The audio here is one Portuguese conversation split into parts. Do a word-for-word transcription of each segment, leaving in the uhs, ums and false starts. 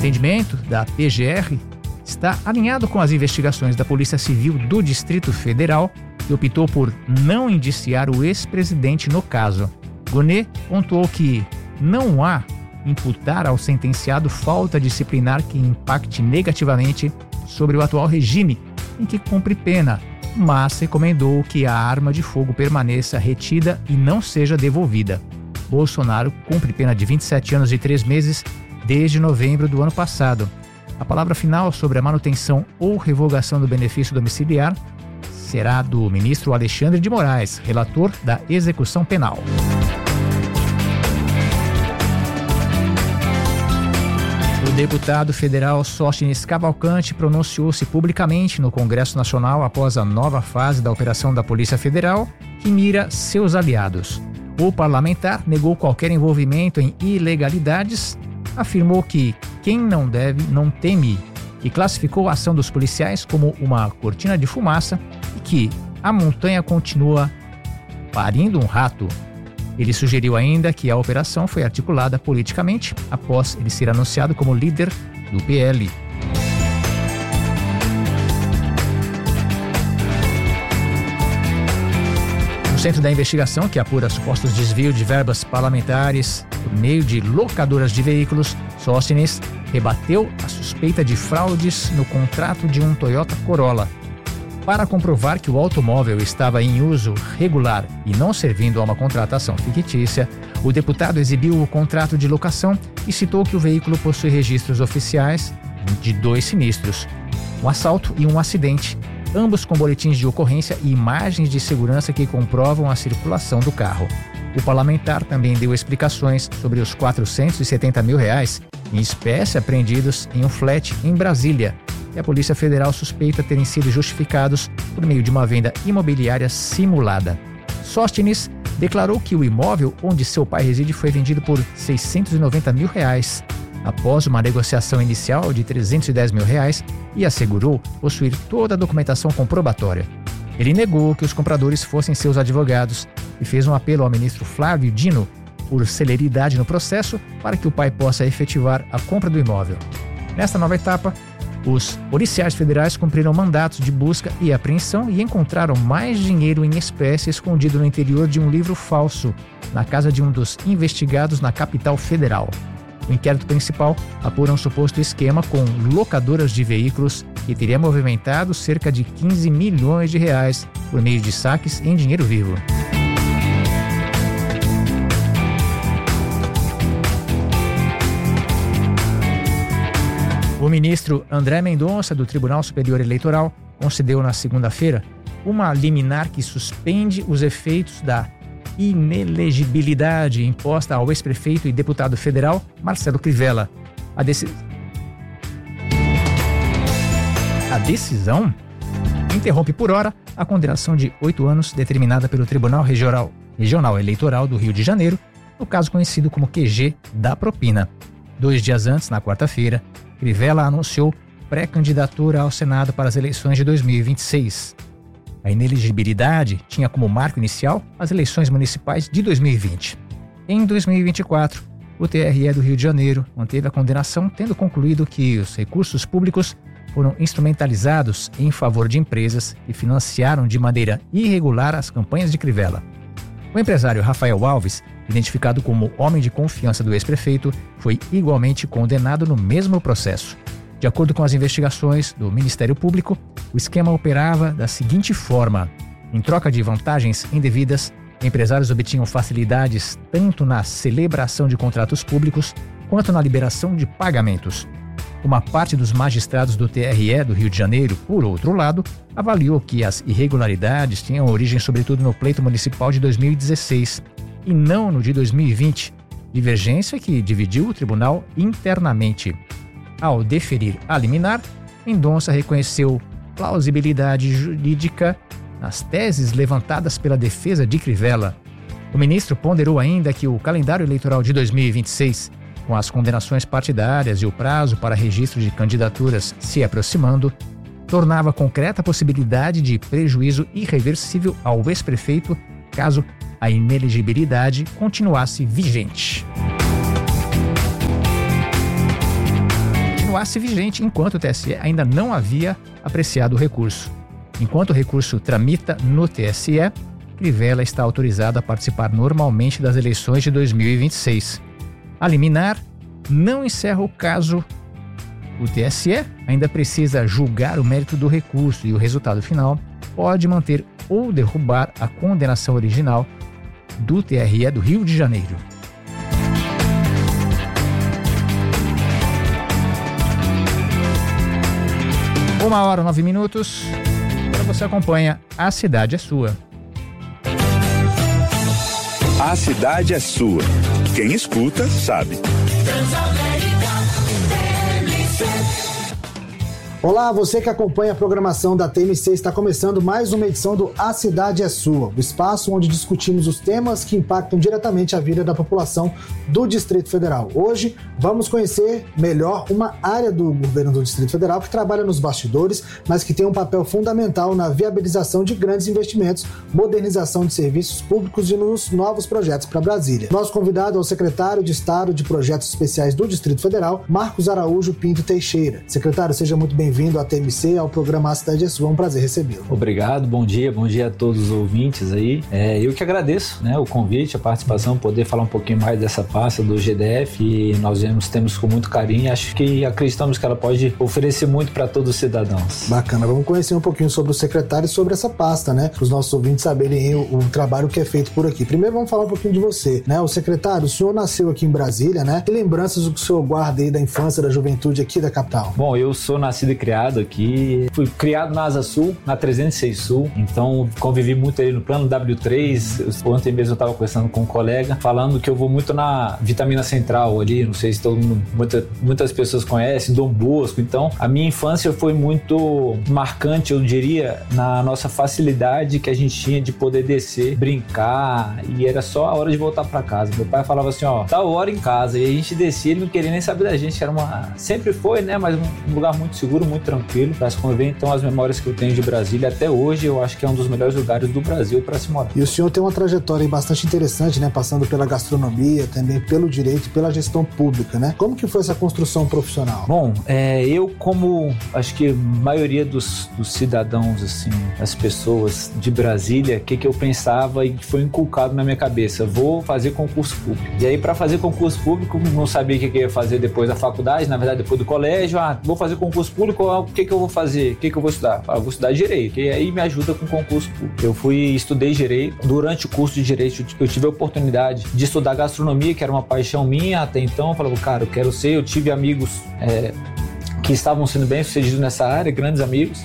entendimento da P G R está alinhado com as investigações da Polícia Civil do Distrito Federal, que optou por não indiciar o ex-presidente no caso. Gonê pontuou que não há imputar ao sentenciado falta disciplinar que impacte negativamente sobre o atual regime em que cumpre pena, mas recomendou que a arma de fogo permaneça retida e não seja devolvida. Bolsonaro cumpre pena de vinte e sete anos e três meses desde novembro do ano passado. A palavra final sobre a manutenção ou revogação do benefício domiciliar será do ministro Alexandre de Moraes, relator da execução penal. O deputado federal Sóstenes Cavalcante pronunciou-se publicamente no Congresso Nacional após a nova fase da operação da Polícia Federal, que mira seus aliados. O parlamentar negou qualquer envolvimento em ilegalidades, afirmou que quem não deve não teme e classificou a ação dos policiais como uma cortina de fumaça e que a montanha continua parindo um rato. Ele sugeriu ainda que a operação foi articulada politicamente após ele ser anunciado como líder do P L. No centro da investigação, que apura supostos desvios de verbas parlamentares por meio de locadoras de veículos, Sóstenes rebateu a suspeita de fraudes no contrato de um Toyota Corolla. Para comprovar que o automóvel estava em uso regular e não servindo a uma contratação fictícia, o deputado exibiu o contrato de locação e citou que o veículo possui registros oficiais de dois sinistros, um assalto e um acidente, ambos com boletins de ocorrência e imagens de segurança que comprovam a circulação do carro. O parlamentar também deu explicações sobre os quatrocentos e setenta mil reais em espécie apreendidos em um flat em Brasília, e a Polícia Federal suspeita terem sido justificados por meio de uma venda imobiliária simulada. Sóstenes declarou que o imóvel onde seu pai reside foi vendido por seiscentos e noventa mil reais, após uma negociação inicial de trezentos e dez mil reais, e assegurou possuir toda a documentação comprobatória. Ele negou que os compradores fossem seus advogados e fez um apelo ao ministro Flávio Dino por celeridade no processo para que o pai possa efetivar a compra do imóvel. Nesta nova etapa, os policiais federais cumpriram mandatos de busca e apreensão e encontraram mais dinheiro em espécie escondido no interior de um livro falso, na casa de um dos investigados na capital federal. O inquérito principal apura um suposto esquema com locadoras de veículos que teria movimentado cerca de quinze milhões de reais por meio de saques em dinheiro vivo. O ministro André Mendonça, do Tribunal Superior Eleitoral, concedeu na segunda-feira uma liminar que suspende os efeitos da inelegibilidade imposta ao ex-prefeito e deputado federal Marcelo Crivella. A, deci... a decisão interrompe por hora a condenação de oito anos determinada pelo Tribunal Regional, Regional Eleitoral do Rio de Janeiro, no caso conhecido como Q G da propina. Dois dias antes, na quarta-feira, Crivella anunciou pré-candidatura ao Senado para as eleições de dois mil e vinte e seis. A inelegibilidade tinha como marco inicial as eleições municipais de dois mil e vinte. Em dois mil e vinte e quatro, o T R E do Rio de Janeiro manteve a condenação, tendo concluído que os recursos públicos foram instrumentalizados em favor de empresas que financiaram de maneira irregular as campanhas de Crivella. O empresário Rafael Alves, identificado como homem de confiança do ex-prefeito, foi igualmente condenado no mesmo processo. De acordo com as investigações do Ministério Público, o esquema operava da seguinte forma: em troca de vantagens indevidas, empresários obtinham facilidades tanto na celebração de contratos públicos quanto na liberação de pagamentos. Uma parte dos magistrados do T R E do Rio de Janeiro, por outro lado, avaliou que as irregularidades tinham origem sobretudo no pleito municipal de dois mil e dezesseis e não no de dois mil e vinte, divergência que dividiu o tribunal internamente. Ao deferir a liminar, Mendonça reconheceu plausibilidade jurídica nas teses levantadas pela defesa de Crivella. O ministro ponderou ainda que o calendário eleitoral de dois mil e vinte e seis, com as condenações partidárias e o prazo para registro de candidaturas se aproximando, tornava concreta a possibilidade de prejuízo irreversível ao ex-prefeito caso a inelegibilidade continuasse vigente. impasse vigente enquanto o T S E ainda não havia apreciado o recurso. Enquanto o recurso tramita no T S E, Crivella está autorizado a participar normalmente das eleições de dois mil e vinte e seis. A liminar não encerra o caso. O T S E ainda precisa julgar o mérito do recurso e o resultado final pode manter ou derrubar a condenação original do T R E do Rio de Janeiro. Uma hora, nove minutos. Agora você acompanha A Cidade é Sua. A cidade é sua. Quem escuta, sabe. Olá, você que acompanha a programação da T M C, está começando mais uma edição do A Cidade é Sua, o espaço onde discutimos os temas que impactam diretamente a vida da população do Distrito Federal. Hoje vamos conhecer melhor uma área do governo do Distrito Federal que trabalha nos bastidores, mas que tem um papel fundamental na viabilização de grandes investimentos, modernização de serviços públicos e nos novos projetos para Brasília. Nosso convidado é o secretário de Estado de Projetos Especiais do Distrito Federal, Marcos Araújo Pinto Teixeira. Secretário, seja muito bem-vindo. Bem-vindo à T M C, ao programa A Cidade é Sua, é um prazer recebê-lo. Obrigado, bom dia, bom dia a todos os ouvintes aí. É, eu que agradeço, né, o convite, a participação, poder falar um pouquinho mais dessa pasta do G D F, e nós vemos, temos com muito carinho, acho que acreditamos que ela pode oferecer muito para todos os cidadãos. Bacana, vamos conhecer um pouquinho sobre o secretário e sobre essa pasta, né, para os nossos ouvintes saberem o, o trabalho que é feito por aqui. Primeiro vamos falar um pouquinho de você, né, o secretário, o senhor nasceu aqui em Brasília, né, que lembranças o senhor guarda aí da infância, da juventude aqui da capital? Bom, eu sou nascido e criado aqui, fui criado na Asa Sul, na trezentos e seis Sul, então convivi muito ali no plano W três. Ontem mesmo eu estava conversando com um colega, falando que eu vou muito na Vitamina Central ali, não sei se todo mundo, muita, muitas pessoas conhecem, Dom Bosco. Então a minha infância foi muito marcante, eu diria, na nossa facilidade que a gente tinha de poder descer, brincar, e era só a hora de voltar para casa. Meu pai falava assim, ó, tá hora em casa, e a gente descia, ele não queria nem saber da gente, era uma, sempre foi, né, mas um lugar muito seguro, muito tranquilo para se conviver. Então as memórias que eu tenho de Brasília até hoje, eu acho que é um dos melhores lugares do Brasil para se morar. E o senhor tem uma trajetória bastante interessante, né, passando pela gastronomia, também pelo direito e pela gestão pública, né? Como que foi essa construção profissional? Bom, é, eu como acho que a maioria dos, dos cidadãos, assim, as pessoas de Brasília, o que que eu pensava e que foi inculcado na minha cabeça? Vou fazer concurso público. E aí, para fazer concurso público, não sabia o que que eu ia fazer depois da faculdade, na verdade depois do colégio. Ah, vou fazer concurso público, o que que eu vou fazer? O que que eu vou estudar? Ah, vou estudar Direito, e aí me ajuda com concurso público. Eu fui, estudei Direito. Durante o curso de Direito, eu tive a oportunidade de estudar Gastronomia, que era uma paixão minha até então. Eu falava, cara, eu quero ser. Eu tive amigos é, que estavam sendo bem-sucedidos nessa área, grandes amigos.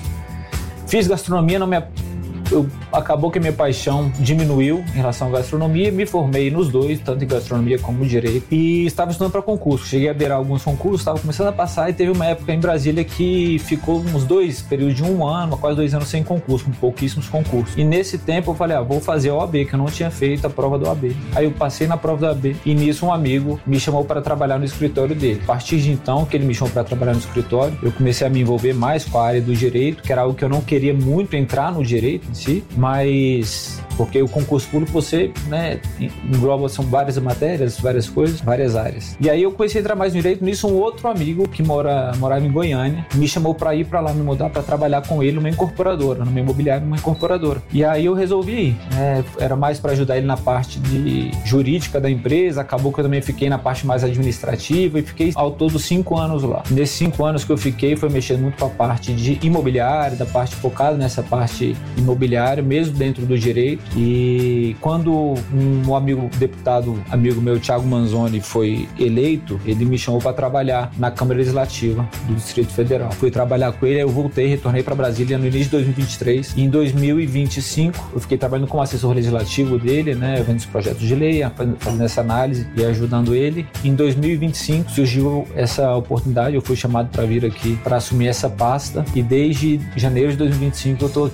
Fiz Gastronomia, não me... Eu, acabou que a minha paixão diminuiu em relação à gastronomia, me formei nos dois, tanto em gastronomia como direito, e estava estudando para concurso. Cheguei a beirar alguns concursos, estava começando a passar, e teve uma época em Brasília que ficou uns dois, período de um ano, quase dois anos sem concurso, com pouquíssimos concursos. E nesse tempo eu falei, ah, vou fazer a O A B, que eu não tinha feito a prova da O A B. Aí eu passei na prova da O A B, e nisso um amigo me chamou para trabalhar no escritório dele. A partir de então, que ele me chamou para trabalhar no escritório, eu comecei a me envolver mais com a área do direito, que era algo que eu não queria muito entrar no direito em si, mas porque o concurso público você, né, engloba, são várias matérias, várias coisas, várias áreas. E aí eu comecei a entrar mais no direito. Nisso um outro amigo que mora, morava em Goiânia me chamou para ir para lá, me mudar para trabalhar com ele numa incorporadora, numa imobiliária, numa incorporadora. E aí eu resolvi ir, né, era mais para ajudar ele na parte de jurídica da empresa. Acabou que eu também fiquei na parte mais administrativa e fiquei ao todo cinco anos lá. Nesses cinco anos que eu fiquei foi mexendo muito com a parte de imobiliária, da parte focada nessa parte imobiliária, mesmo dentro do direito. E quando um amigo, deputado amigo meu, Thiago Manzoni, foi eleito, ele me chamou para trabalhar na Câmara Legislativa do Distrito Federal. Fui trabalhar com ele, aí eu voltei, retornei para Brasília no início de dois mil e vinte e três. E em dois mil e vinte e cinco, eu fiquei trabalhando como assessor legislativo dele, né, vendo os projetos de lei, fazendo essa análise e ajudando ele. Em dois mil e vinte e cinco surgiu essa oportunidade, eu fui chamado para vir aqui para assumir essa pasta, e desde janeiro de dois mil e vinte e cinco eu estou aqui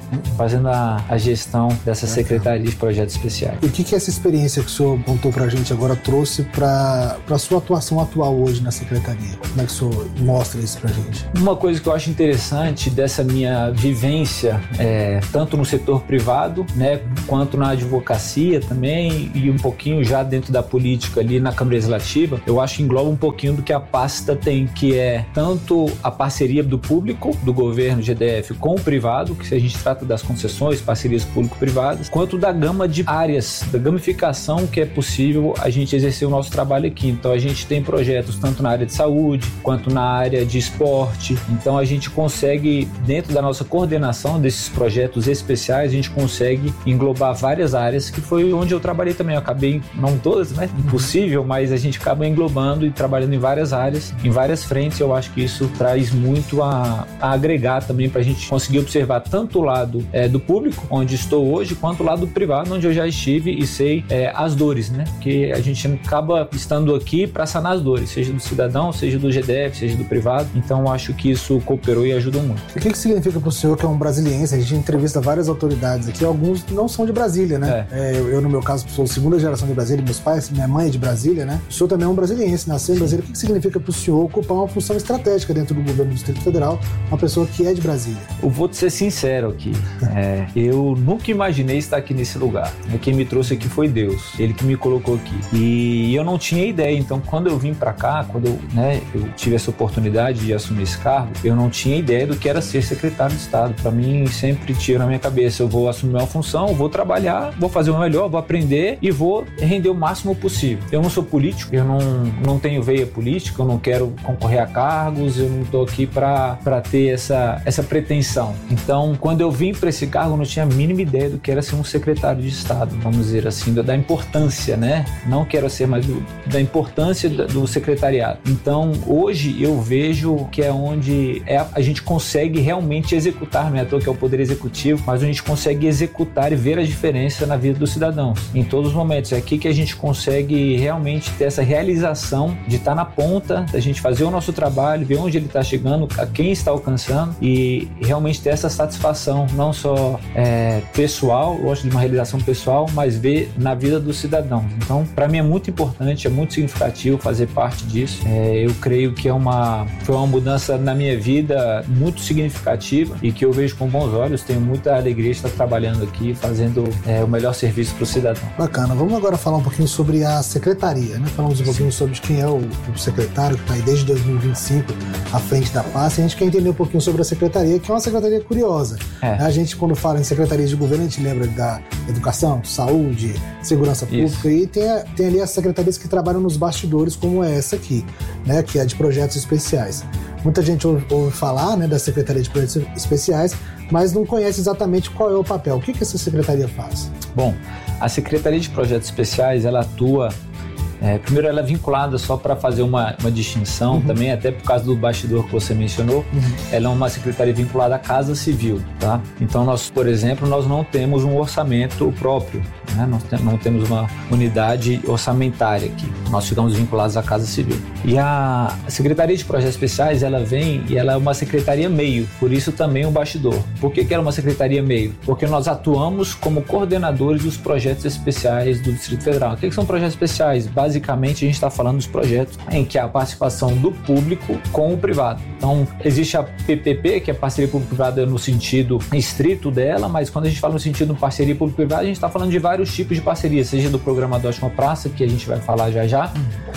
fazendo a, a gestão dessa Secretaria de Projetos Especiais. E o que, que essa experiência que o senhor contou pra gente agora trouxe para a sua atuação atual hoje na Secretaria? Como é que o senhor mostra isso pra gente? Uma coisa que eu acho interessante dessa minha vivência, é, tanto no setor privado, né, quanto na advocacia também, e um pouquinho já dentro da política ali na Câmara Legislativa, eu acho que engloba um pouquinho do que a pasta tem, que é tanto a parceria do público, do governo G D F com o privado, que se a gente trata das concessões, parcerias público-privadas, quanto da gama de áreas, da gamificação que é possível a gente exercer o nosso trabalho aqui. Então a gente tem projetos tanto na área de saúde, quanto na área de esporte. Então a gente consegue, dentro da nossa coordenação desses projetos especiais, a gente consegue englobar várias áreas, que foi onde eu trabalhei também. Eu acabei, não todas, né? Impossível, mas a gente acaba englobando e trabalhando em várias áreas, em várias frentes. Eu acho que isso traz muito a, a agregar também para a gente conseguir observar tanto o lado é, do público, onde estou hoje, quanto o lado privado, onde eu já estive e sei é, as dores, né? Porque a gente acaba estando aqui para sanar as dores, seja do cidadão, seja do G D F, seja do privado. Então eu acho que isso cooperou e ajudou muito. O que, que significa para o senhor que é um brasiliense? A gente entrevista várias autoridades aqui, alguns não são de Brasília, né? É. É, eu, eu, no meu caso, sou segunda geração de Brasília, meus pais, minha mãe é de Brasília, né? O senhor também é um brasiliense, nasceu em Brasília. O que, que significa para o senhor ocupar uma função estratégica dentro do governo do Distrito Federal, uma pessoa que é de Brasília? Eu vou te ser sincero aqui. É, eu nunca imaginei estar aqui nesse lugar. Quem me trouxe aqui foi Deus. Ele que me colocou aqui. E eu não tinha ideia. Então, quando eu vim para cá, quando eu, né, eu tive essa oportunidade de assumir esse cargo, eu não tinha ideia do que era ser secretário de Estado. Para mim, sempre tinha na minha cabeça, eu vou assumir uma função, vou trabalhar, vou fazer o melhor, vou aprender e vou render o máximo possível. Eu não sou político, eu não, não tenho veia política, eu não quero concorrer a cargos, eu não estou aqui para ter essa, essa pretensão. Então, quando eu vim para esse cargo, eu não tinha a mínima ideia do que era ser um secretário de Estado, vamos dizer assim, da importância, né? Não quero ser mais do, da importância do secretariado. Então, hoje eu vejo que é onde é, a gente consegue realmente executar, não é à toa que é o poder executivo, mas a gente consegue executar e ver a diferença na vida dos cidadãos, em todos os momentos. É aqui que a gente consegue realmente ter essa realização de estar na ponta, da gente fazer o nosso trabalho, ver onde ele está chegando, a quem está alcançando e realmente ter essa satisfação, não só é, pessoal, lógico, de uma realização pessoal, mas ver na vida dos cidadãos. Então, para mim é muito importante, é muito significativo fazer parte disso. É, eu creio que é uma, foi uma mudança na minha vida muito significativa e que eu vejo com bons olhos. Tenho muita alegria de estar trabalhando aqui, fazendo é, o melhor serviço para o cidadão. Bacana. Vamos agora falar um pouquinho sobre a secretaria, né? Falamos um pouquinho sobre quem é o, o secretário que está aí desde dois mil e vinte e cinco à frente da pasta. E a gente quer entender um pouquinho sobre a secretaria, que é uma secretaria curiosa. É. A gente, quando fala em secretarias de governo, a gente lembra da educação, saúde, segurança pública. Isso. E tem, tem ali as secretarias que trabalham nos bastidores, como é essa aqui, né? Que é de projetos especiais. Muita gente ouve, ouve falar, né, da Secretaria de Projetos Especiais, mas não conhece exatamente qual é o papel. O que, que essa secretaria faz? Bom, a Secretaria de Projetos Especiais, ela atua... É, primeiro, ela é vinculada, só para fazer uma, uma distinção, uhum. também, até por causa do bastidor que você mencionou, uhum. ela é uma secretaria vinculada à Casa Civil, tá? Então, nós, por exemplo, nós não temos um orçamento próprio, né? Nós te, não temos uma unidade orçamentária aqui, nós ficamos vinculados à Casa Civil. E a Secretaria de Projetos Especiais, ela vem e ela é uma secretaria meio, por isso também o bastidor. Por que que ela é uma secretaria meio? Porque nós atuamos como coordenadores dos projetos especiais do Distrito Federal. O que que são projetos especiais? Basicamente, a gente está falando dos projetos em que há a participação do público com o privado. Então, existe a P P P, que é parceria público-privada no sentido estrito dela, mas quando a gente fala no sentido de parceria público-privada, a gente está falando de vários tipos de parceria, seja do programa do Ótima Praça, que a gente vai falar já já,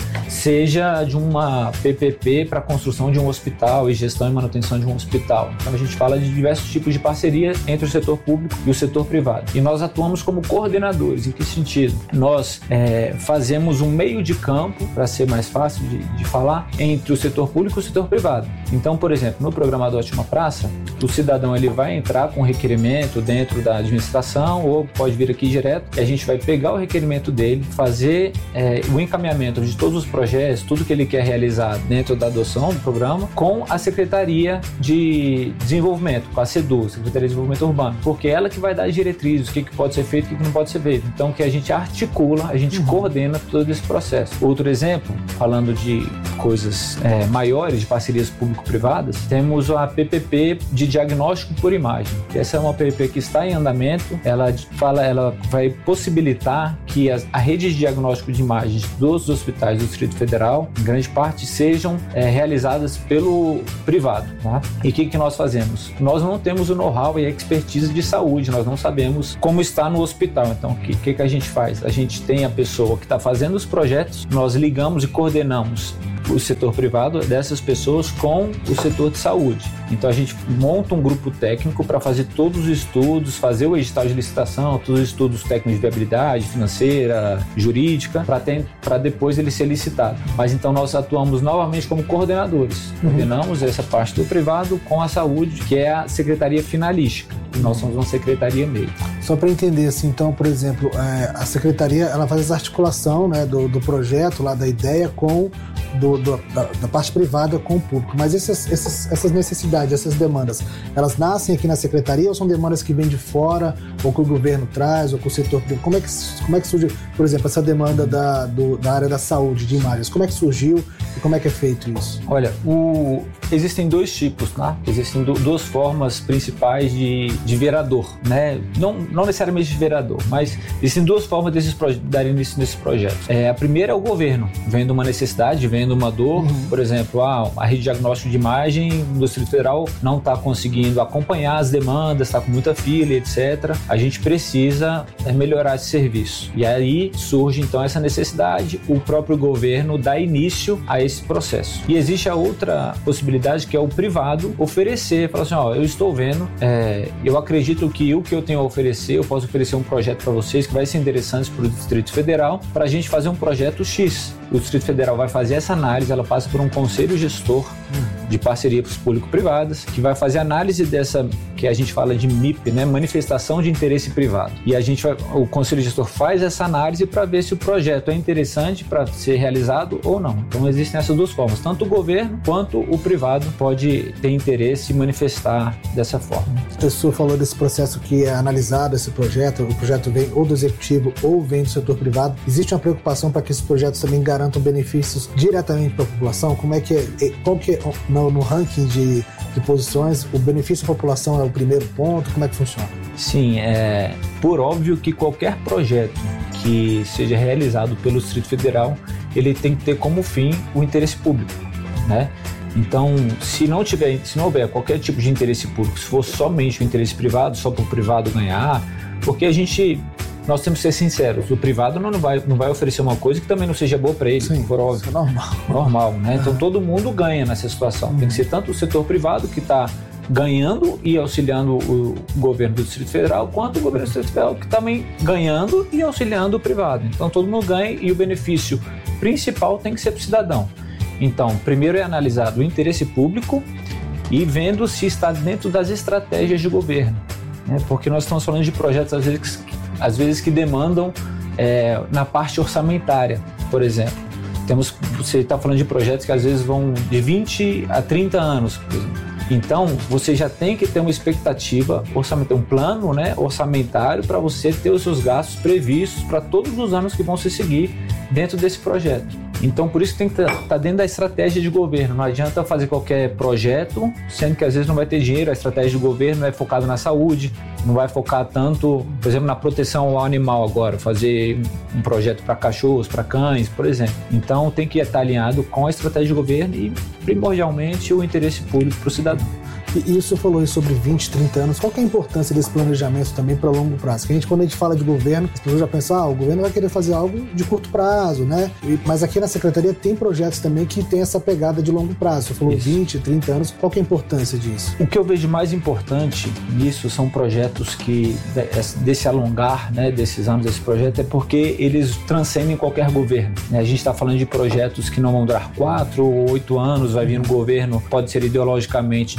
seja de uma P P P para a construção de um hospital e gestão e manutenção de um hospital. Então, a gente fala de diversos tipos de parceria entre o setor público e o setor privado. E nós atuamos como coordenadores. Em que sentido? Nós é, fazemos um meio de campo, para ser mais fácil de, de falar, entre o setor público e o setor privado. Então, por exemplo, no programa do Ótima Praça, o cidadão ele vai entrar com um requerimento dentro da administração ou pode vir aqui direto e a gente vai pegar o requerimento dele, fazer é, o encaminhamento de todos os projetos projetos, tudo que ele quer realizar dentro da adoção do programa, com a Secretaria de Desenvolvimento, com a SEDU, Secretaria de Desenvolvimento Urbano, porque é ela que vai dar as diretrizes, o que, que pode ser feito e o que não pode ser feito. Então, que a gente articula, a gente uhum. coordena todo esse processo. Outro exemplo, falando de coisas é, maiores, de parcerias público-privadas, temos a P P P de diagnóstico por imagem. Essa é uma P P P que está em andamento, ela, fala, ela vai possibilitar que as, a rede de diagnóstico de imagens dos hospitais do Distrito Federal, em grande parte, sejam é, realizadas pelo privado. Tá? E o que, que nós fazemos? Nós não temos o know-how e a expertise de saúde, nós não sabemos como está no hospital. Então, o que, que, que a gente faz? A gente tem a pessoa que está fazendo os projetos, nós ligamos e coordenamos o setor privado dessas pessoas com o setor de saúde. Então a gente monta um grupo técnico para fazer todos os estudos, fazer o edital de licitação, todos os estudos técnicos de viabilidade financeira, jurídica, para depois ele ser licitado. Mas então nós atuamos novamente como coordenadores. Uhum. Coordenamos essa parte do privado com a saúde, que é a secretaria finalística. Nós somos uma secretaria meio. Só para entender, assim, então, por exemplo, é, a secretaria ela faz essa articulação, né, do, do projeto, lá da ideia com do, do, da, da parte privada com o público. Mas esses, esses, essas necessidades, essas demandas, elas nascem aqui na secretaria ou são demandas que vêm de fora, ou que o governo traz, ou que o setor privado? Como é que, como é que surge, por exemplo, essa demanda da, do, da área da saúde, de imagens? Como é que surgiu e como é que é feito isso? Olha, o, existem dois tipos, tá? Existem do, duas formas principais de, de vereador, né? Não, não necessariamente de vereador, mas existem duas formas desses darem início nesses projetos. É, a primeira é o governo, vendo uma necessidade, vendo uma dor, uhum. por exemplo, ah, a rede de diagnóstico de imagem do Distrito Federal não está conseguindo acompanhar as demandas, está com muita fila, etcétera. A gente precisa é, melhorar esse serviço. E aí surge então essa necessidade, o próprio governo dá início a esse processo. E existe a outra possibilidade, que é o privado oferecer, falar assim, ó, eu estou vendo, é, eu acredito que o que eu tenho a oferecer, eu posso oferecer um projeto para vocês que vai ser interessante para o Distrito Federal, para a gente fazer um projeto X. O Distrito Federal vai fazer essa análise, ela passa por um conselho gestor de parcerias público-privadas, que vai fazer análise dessa, que a gente fala de M I P, né? Manifestação de interesse privado. E a gente vai, o conselho gestor faz essa análise para ver se o projeto é interessante para ser realizado ou não. Então existem essas duas formas, tanto o governo quanto o privado pode ter interesse e manifestar dessa forma. O senhor falou desse processo que é analisado, esse projeto, o projeto vem ou do executivo ou vem do setor privado. Existe uma preocupação para que esses projetos também garantam benefícios diretamente para a população? Como é que é, qual que é, no, no ranking de, de posições, o benefício à população é o primeiro ponto? Como é que funciona? Sim, é por óbvio que qualquer projeto que seja realizado pelo Distrito Federal, ele tem que ter como fim o interesse público, né? Então, se não tiver, se não houver qualquer tipo de interesse público, se for somente o interesse privado, só para o privado ganhar, porque a gente, nós temos que ser sinceros, o privado não vai, não vai oferecer uma coisa que também não seja boa para ele, Sim, por óbvio. É normal. Normal, né? Então todo mundo ganha nessa situação. Uhum. Tem que ser tanto o setor privado que está ganhando e auxiliando o governo do Distrito Federal, quanto o governo do Distrito Federal que também ganhando e auxiliando o privado. Então todo mundo ganha e o benefício principal tem que ser para o cidadão. Então, primeiro é analisado o interesse público e vendo se está dentro das estratégias de governo, né? Porque nós estamos falando de projetos, às vezes, às vezes que demandam é, na parte orçamentária, por exemplo. Temos, você está falando de projetos que às vezes vão de vinte a trinta anos, por exemplo. Então, você já tem que ter uma expectativa orçamentária, um plano, né, orçamentário para você ter os seus gastos previstos para todos os anos que vão se seguir dentro desse projeto. Então, por isso que tem que estar tá dentro da estratégia de governo. Não adianta fazer qualquer projeto, sendo que às vezes não vai ter dinheiro. A estratégia do governo é focada na saúde, não vai focar tanto, por exemplo, na proteção ao animal agora, fazer um projeto para cachorros, para cães, por exemplo. Então, tem que estar alinhado com a estratégia de governo e, primordialmente, o interesse público para o cidadão. E, e o senhor falou aí sobre vinte, trinta anos. Qual que é a importância desse planejamento também para longo prazo? Que a gente, quando a gente fala de governo, as pessoas já pensam, ah, o governo vai querer fazer algo de curto prazo, né? E, mas aqui na Secretaria tem projetos também que tem essa pegada de longo prazo. Você falou Isso. vinte, trinta anos. Qual que é a importância disso? O que eu vejo mais importante nisso são projetos que, desse alongar, né, desses anos desse projeto, é porque eles transcendem qualquer governo, né? A gente está falando de projetos que não vão durar quatro ou oito anos, vai vir um governo, pode ser ideologicamente de direita,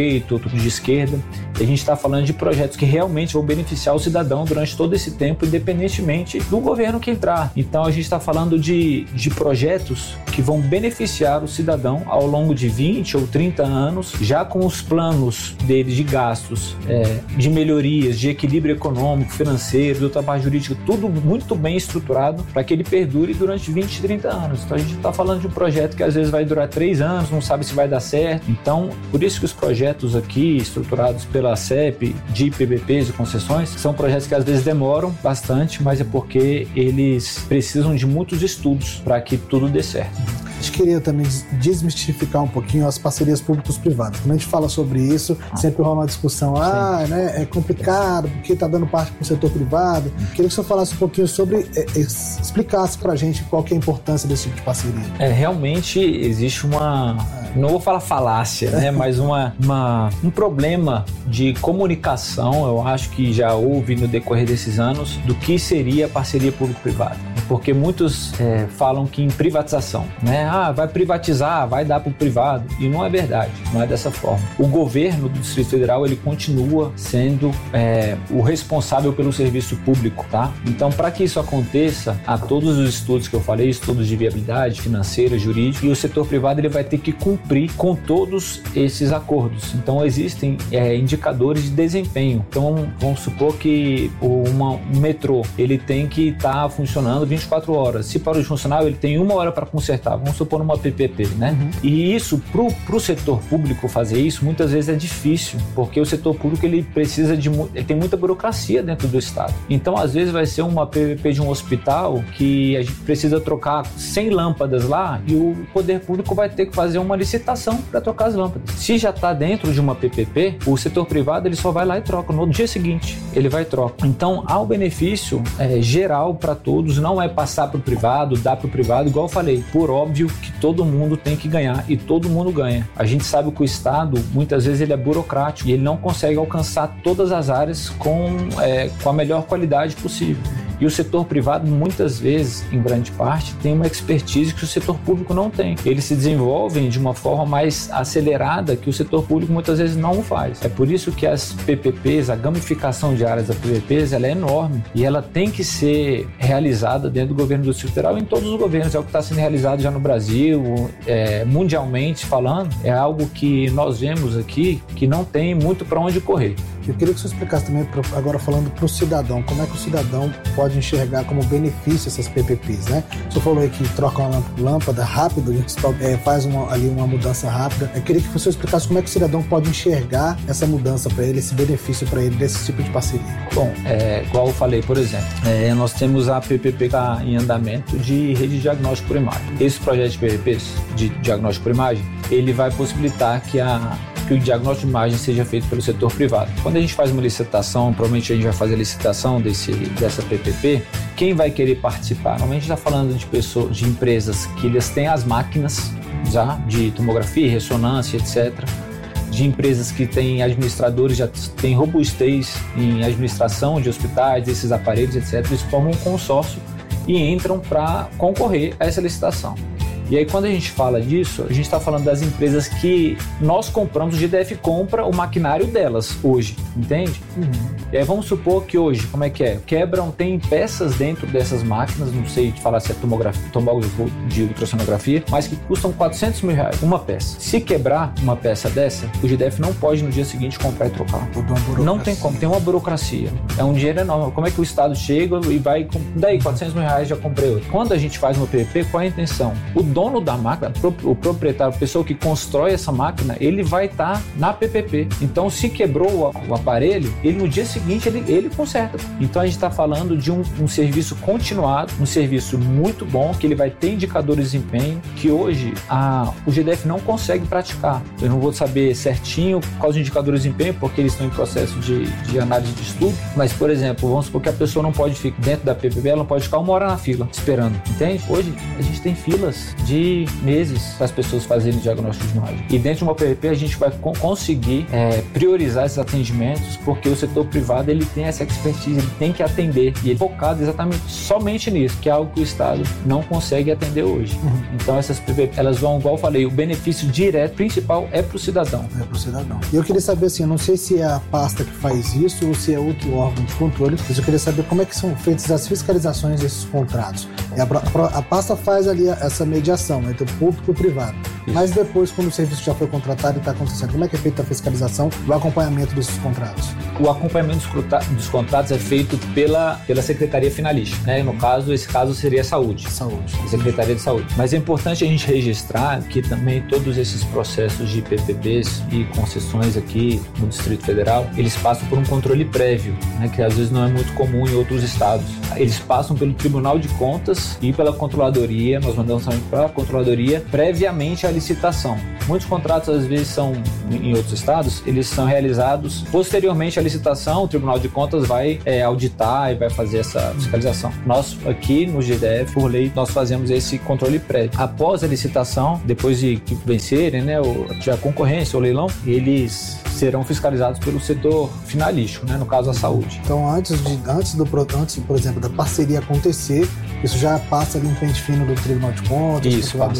direita, outro de esquerda. E a gente está falando de projetos que realmente vão beneficiar o cidadão durante todo esse tempo, independentemente do governo que entrar. Então a gente está falando de, de projetos que vão beneficiar o cidadão ao longo de vinte ou trinta anos, já com os planos deles de gastos, é, de melhorias, de equilíbrio econômico, financeiro, do trabalho jurídico, tudo muito bem estruturado para que ele perdure durante vinte, trinta anos. Então a gente está falando de um projeto que às vezes vai durar três anos, não sabe se vai dar certo. Então, por isso que os projetos aqui, estruturados pela C E P, de P P Ps e concessões, são projetos que às vezes demoram bastante, mas é porque eles precisam de muitos estudos para que tudo dê certo. A gente queria também desmistificar um pouquinho as parcerias públicos-privadas. Quando a gente fala sobre isso, sempre rola uma discussão, ah, né, é complicado, porque está dando parte para o setor privado. Queria que o senhor falasse um pouquinho sobre, é, explicasse para a gente qual que é a importância desse tipo de parceria. É, realmente existe uma, não vou falar falácia, né, mas uma, uma, um problema de comunicação, eu acho que já houve no decorrer desses anos, do que seria parceria público-privada. Porque muitos é, falam que em privatização, né? Ah, vai privatizar, vai dar para o privado. E não é verdade, não é dessa forma. O governo do Distrito Federal, ele continua sendo é, o responsável pelo serviço público, tá? Então, para que isso aconteça, há todos os estudos que eu falei, estudos de viabilidade financeira, jurídica, e o setor privado ele vai ter que cumprir com todos esses acordos. Então, existem é, indicadores de desempenho. Então, vamos supor que uma, um metrô, ele tem que estar tá funcionando vinte e quatro horas. Se para o funcionário, ele tem uma hora para consertar. Vamos supor numa P P P, né? Uhum. E isso, pro, pro setor público fazer isso, muitas vezes é difícil, porque o setor público, ele precisa de... Ele tem muita burocracia dentro do Estado. Então, às vezes, vai ser uma P P P de um hospital que a gente precisa trocar cem lâmpadas lá e o poder público vai ter que fazer uma licitação para trocar as lâmpadas. Se já está dentro de uma P P P, o setor privado, ele só vai lá e troca. No dia seguinte, ele vai e troca. Então, há um benefício é, geral para todos, não é passar para o privado, dar para o privado, igual eu falei, por óbvio que todo mundo tem que ganhar e todo mundo ganha. A gente sabe que o Estado, muitas vezes, ele é burocrático e ele não consegue alcançar todas as áreas com, é, com a melhor qualidade possível. E o setor privado, muitas vezes, em grande parte, tem uma expertise que o setor público não tem. Eles se desenvolvem de uma forma mais acelerada que o setor público muitas vezes não faz. É por isso que as P P Ps, a gamificação de áreas da P P Ps, ela é enorme e ela tem que ser realizada dentro do governo do Distrito Federal, em todos os governos. É o que está sendo realizado já no Brasil, é, mundialmente falando. É algo que nós vemos aqui que não tem muito para onde correr. Eu queria que você explicasse também, agora falando para o cidadão, como é que o cidadão pode enxergar como benefício essas P P Ps, né? O senhor falou aí que troca uma lâmpada rápido, é, faz uma, ali uma mudança rápida. Eu queria que você explicasse como é que o cidadão pode enxergar essa mudança para ele, esse benefício para ele, desse tipo de parceria. Bom, é, igual eu falei, por exemplo, é, nós temos a P P P em andamento de rede de diagnóstico por imagem. Esse projeto de P P Ps, de diagnóstico por imagem, ele vai possibilitar que a que o diagnóstico de imagem seja feito pelo setor privado. Quando a gente faz uma licitação, provavelmente a gente vai fazer a licitação desse, dessa P P P, quem vai querer participar? Normalmente a gente está falando de pessoas, de empresas que eles têm as máquinas já, de tomografia, ressonância, etcétera. De empresas que têm administradores, já têm robustez em administração de hospitais, desses aparelhos, etcétera. Eles formam um consórcio e entram para concorrer a essa licitação. E aí, quando a gente fala disso, a gente está falando das empresas que nós compramos, o G D F compra o maquinário delas hoje, entende? Uhum. E aí, vamos supor que hoje, como é que é? Quebram, tem peças dentro dessas máquinas, não sei te falar se é tomografia, tomógrafo de ultrassonografia, mas que custam quatrocentos mil reais, uma peça. Se quebrar uma peça dessa, o G D F não pode no dia seguinte comprar e trocar. Não tem como, tem uma burocracia. É um dinheiro enorme. Como é que o Estado chega e vai, daí, quatrocentos mil reais, já comprei outro. Quando a gente faz uma P P P, qual é a intenção? O dono da máquina, o proprietário, a pessoa que constrói essa máquina, ele vai estar tá na P P P. Então, se quebrou o aparelho, ele no dia seguinte ele, ele conserta. Então, a gente está falando de um, um serviço continuado, um serviço muito bom, que ele vai ter indicadores de desempenho, que hoje a, o G D F não consegue praticar. Eu não vou saber certinho quais os indicadores de desempenho, porque eles estão em processo de, de análise de estudo, mas, por exemplo, vamos supor que a pessoa não pode ficar dentro da P P P, ela não pode ficar uma hora na fila, esperando, entende? Hoje, a gente tem filas de meses para as pessoas fazerem diagnóstico de imagem. E dentro de uma P P P a gente vai co- conseguir é, priorizar esses atendimentos, porque o setor privado ele tem essa expertise, ele tem que atender e ele é focado exatamente somente nisso, que é algo que o Estado não consegue atender hoje. Uhum. Então essas P P P, elas vão, igual eu falei, o benefício direto, principal é para o cidadão. É para o cidadão. E eu queria saber assim, eu não sei se é a pasta que faz isso ou se é outro órgão de controle, mas eu queria saber como é que são feitas as fiscalizações desses contratos. A, a, a pasta faz ali essa mediação entre o público e o privado. Isso. Mas depois, quando o serviço já foi contratado e está acontecendo, como é que é feita a fiscalização e o acompanhamento desses contratos? O acompanhamento dos contratos é feito pela, pela Secretaria Finalista, né? No caso, esse caso seria a Saúde. Saúde. Secretaria de Saúde. Mas é importante a gente registrar que também todos esses processos de P P Ps e concessões aqui no Distrito Federal, eles passam por um controle prévio, né? Que às vezes não é muito comum em outros estados. Eles passam pelo Tribunal de Contas e pela Controladoria, nós mandamos também para a Controladoria, previamente à licitação. Muitos contratos, às vezes, são, em outros estados, eles são realizados posteriormente à licitação, o Tribunal de Contas vai é, auditar e vai fazer essa fiscalização. Nós, aqui no G D F, por lei, nós fazemos esse controle prévio. Após a licitação, depois de que vencerem, né, o, a concorrência, o leilão, eles serão fiscalizados pelo setor finalístico, né, no caso a saúde. Então, antes, de, antes, do, antes, por exemplo, da parceria acontecer, isso já passa ali um pente fino do Tribunal de Contas, isso, passa.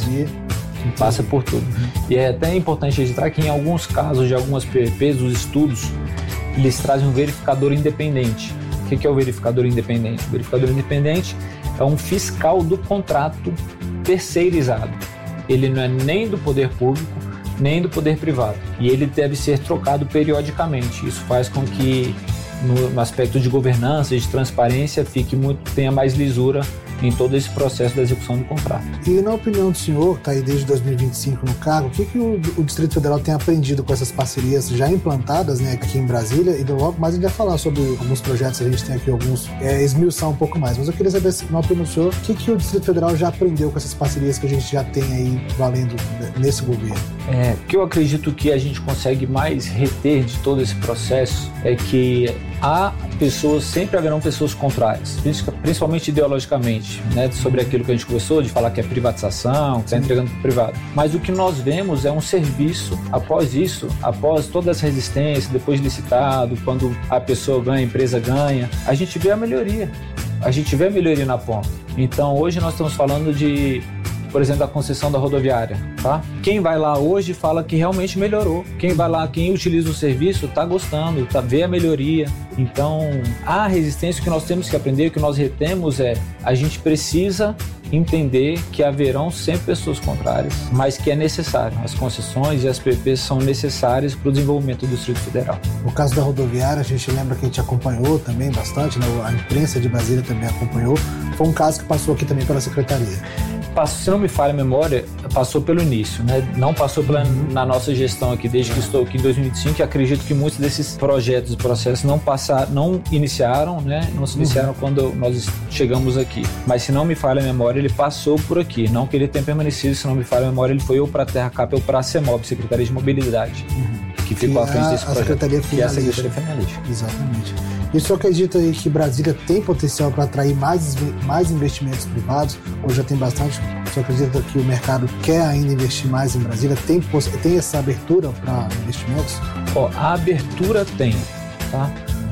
Passa por tudo. Uhum. E é até importante registrar que em alguns casos de algumas P P Ps, os estudos, eles trazem um verificador independente. O que é o verificador independente? O verificador independente é um fiscal do contrato terceirizado. Ele não é nem do poder público, nem do poder privado. E ele deve ser trocado periodicamente. Isso faz com que, no, no aspecto de governança e de transparência, fique muito, tenha mais lisura em todo esse processo da execução do contrato. E na opinião do senhor, que está aí desde dois mil e vinte e cinco no cargo, o que, que o, o Distrito Federal tem aprendido com essas parcerias já implantadas, né, aqui em Brasília? E logo mais a gente vai falar sobre alguns projetos, a gente tem aqui alguns, é, esmiuçar um pouco mais. Mas eu queria saber, na opinião do senhor, o que, que o Distrito Federal já aprendeu com essas parcerias que a gente já tem aí valendo nesse governo? É, o que eu acredito que a gente consegue mais reter de todo esse processo é que há pessoas, sempre haverão pessoas contrárias, principalmente ideologicamente, né, sobre aquilo que a gente conversou, de falar que é privatização, que está entregando para o privado. Mas o que nós vemos é um serviço, após isso, após toda essa resistência, depois licitado, quando a pessoa ganha, a empresa ganha, a gente vê a melhoria, a gente vê a melhoria na ponta. Então hoje nós estamos falando de, por exemplo, da concessão da rodoviária, tá? Quem vai lá hoje fala que realmente melhorou. Quem vai lá, quem utiliza o serviço, tá gostando, tá, vê a melhoria. Então, a resistência que nós temos que aprender, o que nós retemos é, a gente precisa entender que haverão sempre pessoas contrárias, mas que é necessário. As concessões e as P P Ps são necessárias para o desenvolvimento do Distrito Federal. No caso da rodoviária, a gente lembra que a gente acompanhou também bastante, né? A imprensa de Brasília também acompanhou. Foi um caso que passou aqui também pela Secretaria. Se não me falha a memória, passou pelo início, né? Não passou pela, na nossa gestão aqui, desde que estou aqui em dois mil e vinte e cinco, e acredito que muitos desses projetos e processos não passaram, não iniciaram, né? Não se iniciaram uhum. quando nós chegamos aqui. Mas se não me falha a memória, ele passou por aqui. Não que ele tenha permanecido, se não me falha a memória, ele foi ou para a TerraCap ou para a CEMOB, Secretaria de Mobilidade, uhum. que ficou à frente desse a projeto. Secretaria que é a Secretaria Finalista. Exatamente. E o senhor acredita aí que Brasília tem potencial para atrair mais, mais investimentos privados? Ou já tem bastante? O senhor acredita que o mercado quer ainda investir mais em Brasília? Tem, tem essa abertura para investimentos? Ó, a abertura tem, tá?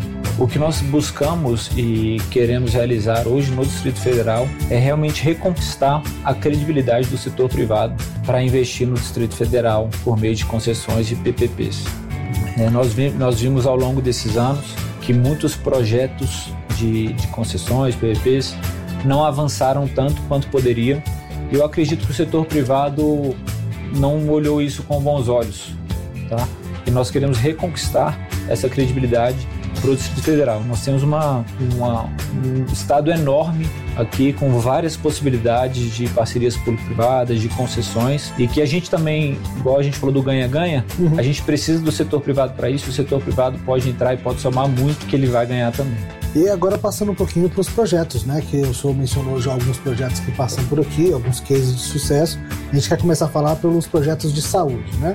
O que nós buscamos e queremos realizar hoje no Distrito Federal é realmente reconquistar a credibilidade do setor privado para investir no Distrito Federal por meio de concessões e P P Ps. É, nós, vi, nós vimos ao longo desses anos que muitos projetos de, de concessões, P P Ps, não avançaram tanto quanto poderiam. E eu acredito que o setor privado não olhou isso com bons olhos, tá? E nós queremos reconquistar essa credibilidade para o Distrito Federal. Nós temos uma, uma, um estado enorme aqui com várias possibilidades de parcerias público-privadas, de concessões, e que a gente também, igual a gente falou do ganha-ganha, uhum. a gente precisa do setor privado para isso. O setor privado pode entrar e pode somar muito, que ele vai ganhar também. E agora passando um pouquinho para os projetos, né? Que o senhor mencionou já alguns projetos que passam por aqui, alguns cases de sucesso. A gente quer começar a falar pelos projetos de saúde, né?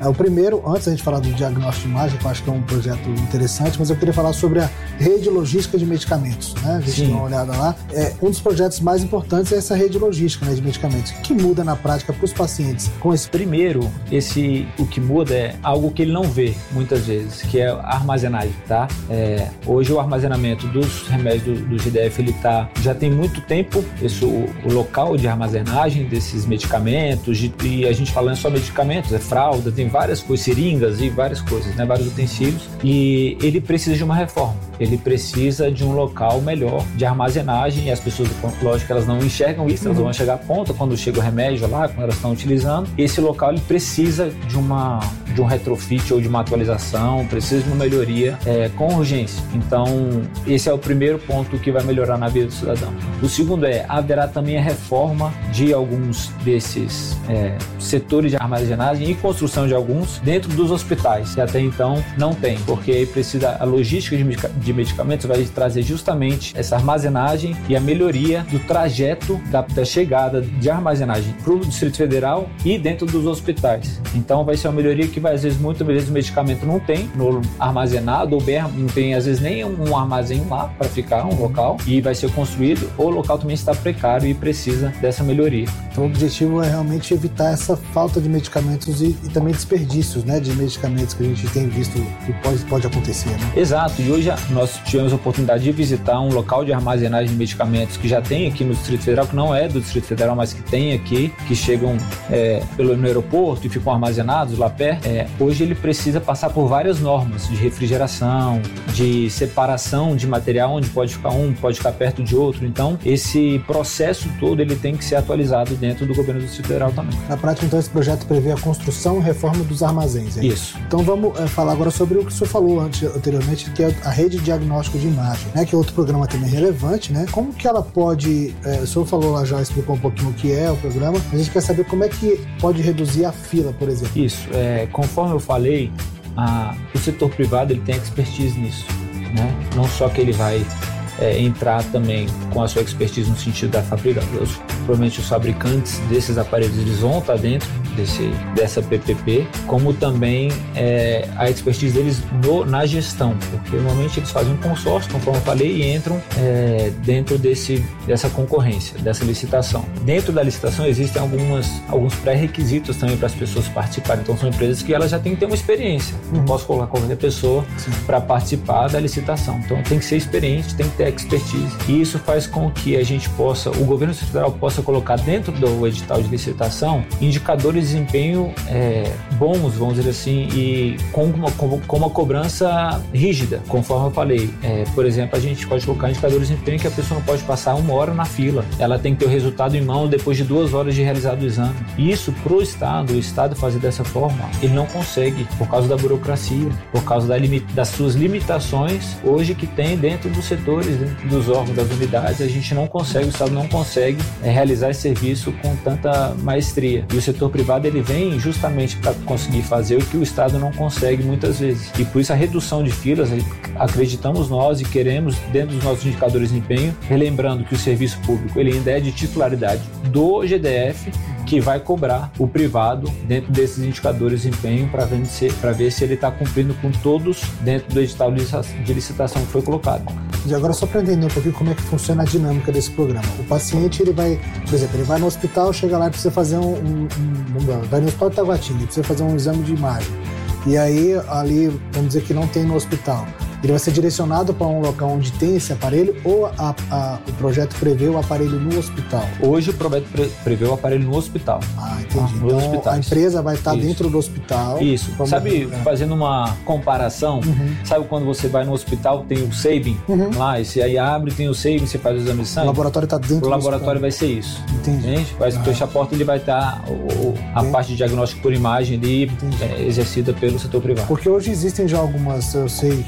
É, o primeiro, antes da gente falar do diagnóstico de imagem, que eu acho que é um projeto interessante, mas eu queria falar sobre a rede logística de medicamentos, né? A gente dá uma olhada lá. É, um dos projetos mais importantes é essa rede logística, né, de medicamentos. O que muda na prática para os pacientes com esse? Primeiro, esse, o que muda é algo que ele não vê muitas vezes, que é a armazenagem, tá? É, hoje o armazenamento dos remédios do, do G D F, ele tá, já tem muito tempo, esse, o, o local de armazenagem desses medicamentos, de, e a gente falando só medicamentos, é fralda, tem várias coisas, seringas e várias coisas, né, vários utensílios, e ele precisa de uma reforma, ele precisa de um local melhor de armazenagem, e as pessoas, lógico, elas não enxergam isso, elas vão chegar à ponta quando chega o remédio lá, quando elas estão utilizando. Esse local, ele precisa de uma de um retrofit ou de uma atualização, precisa de uma melhoria é, com urgência. Então, esse é o primeiro ponto que vai melhorar na vida do cidadão. O segundo é, haverá também a reforma de alguns desses é, setores de armazenagem e construção de alguns dentro dos hospitais, que até então não tem, porque aí precisa, a logística de, medica, de medicamentos vai trazer justamente essa armazenagem e a melhoria do trajeto da, da chegada de armazenagem para o Distrito Federal e dentro dos hospitais. Então, vai ser uma melhoria que vai, às vezes, muitas vezes o medicamento não tem no armazenado, ou bem, não tem, às vezes, nem um armazém lá para ficar, um local, e vai ser construído, ou o local também está precário e precisa dessa melhoria. Então, o objetivo é realmente evitar essa falta de medicamentos e, e também desperdícios, né, de medicamentos que a gente tem visto que pode, pode acontecer, né? Exato, e hoje nós tivemos a oportunidade de visitar um local de armazenagem de medicamentos que já tem aqui no Distrito Federal, que não é do Distrito Federal, mas que tem aqui, que chegam é, pelo, no aeroporto e ficam armazenados lá perto. É, hoje ele precisa passar por várias normas de refrigeração, de separação de material, onde pode ficar um, pode ficar perto de outro. Então, esse processo todo ele tem que ser atualizado dentro do governo do Distrito Federal também. Na prática, então, esse projeto prevê a construção e reforma dos armazéns. É? Isso. Então, vamos é, falar agora sobre o que o senhor falou antes, anteriormente, que é a rede de diagnóstico de imagem, né, que é outro programa também relevante, né? Como que ela pode, é, o senhor falou lá, já explicou um pouquinho o que é o programa, a gente quer saber como é que pode reduzir a fila, por exemplo. Isso, é, conforme eu falei, a, o setor privado ele tem expertise nisso, né? Não só que ele vai é, entrar também com a sua expertise no sentido da fábrica, os, provavelmente os fabricantes desses aparelhos eles vão estar dentro desse, dessa P P P, como também é, a expertise deles no, na gestão, porque normalmente eles fazem um consórcio, conforme eu falei, e entram é, dentro desse, dessa concorrência, dessa licitação. Dentro da licitação existem algumas, alguns pré-requisitos também para as pessoas participarem, então são empresas que elas já têm que ter uma experiência, não uhum. posso colocar qualquer pessoa para participar da licitação, então tem que ser experiente, tem que ter expertise, e isso faz com que a gente possa, o governo federal possa colocar dentro do edital de licitação indicadores de desempenho é, bons, vamos dizer assim, e com uma, com, com uma cobrança rígida, conforme eu falei. É, por exemplo, a gente pode colocar indicadores de desempenho que a pessoa não pode passar uma hora na fila, ela tem que ter o resultado em mão depois de duas horas de realizado o exame. Isso para o Estado, o Estado fazer dessa forma, ele não consegue, por causa da burocracia, por causa da limita, das suas limitações hoje que tem dentro dos setores, dentro dos órgãos, das unidades, a gente não consegue, o Estado não consegue é, realizar esse serviço com tanta maestria. E o setor privado ele vem justamente para conseguir fazer o que o Estado não consegue muitas vezes. E por isso a redução de filas, acreditamos nós e queremos, dentro dos nossos indicadores de desempenho, relembrando que o serviço público ele ainda é de titularidade do G D F, que vai cobrar o privado dentro desses indicadores de desempenho para ver se, para ver se ele está cumprindo com todos dentro do edital de licitação que foi colocado. E agora só para entender um pouquinho como é que funciona a dinâmica desse programa. O paciente, ele vai, por exemplo, ele vai no hospital, chega lá e precisa fazer um, um, um vai no hospital de Taguatinga, precisa fazer um exame de imagem. E aí, ali, vamos dizer que não tem no hospital. Ele vai ser direcionado para um local onde tem esse aparelho ou a, a, o projeto prevê o aparelho no hospital? Hoje o projeto pre, prevê o aparelho no hospital. Ah, entendi. Ah, então a empresa vai estar Isso. dentro do hospital. Isso. Sabe, é. fazendo uma comparação, uhum. sabe quando você vai no hospital, tem o Sabin uhum. lá, e você aí abre, tem o Sabin, você faz o exame de sangue? O laboratório está dentro o do laboratório hospital. vai ser isso. Entendi. Entende? Vai ah. fechar a porta, ele vai estar, o, a parte de diagnóstico por imagem ali, é, exercida pelo setor privado. Porque hoje existem já algumas, eu sei que no,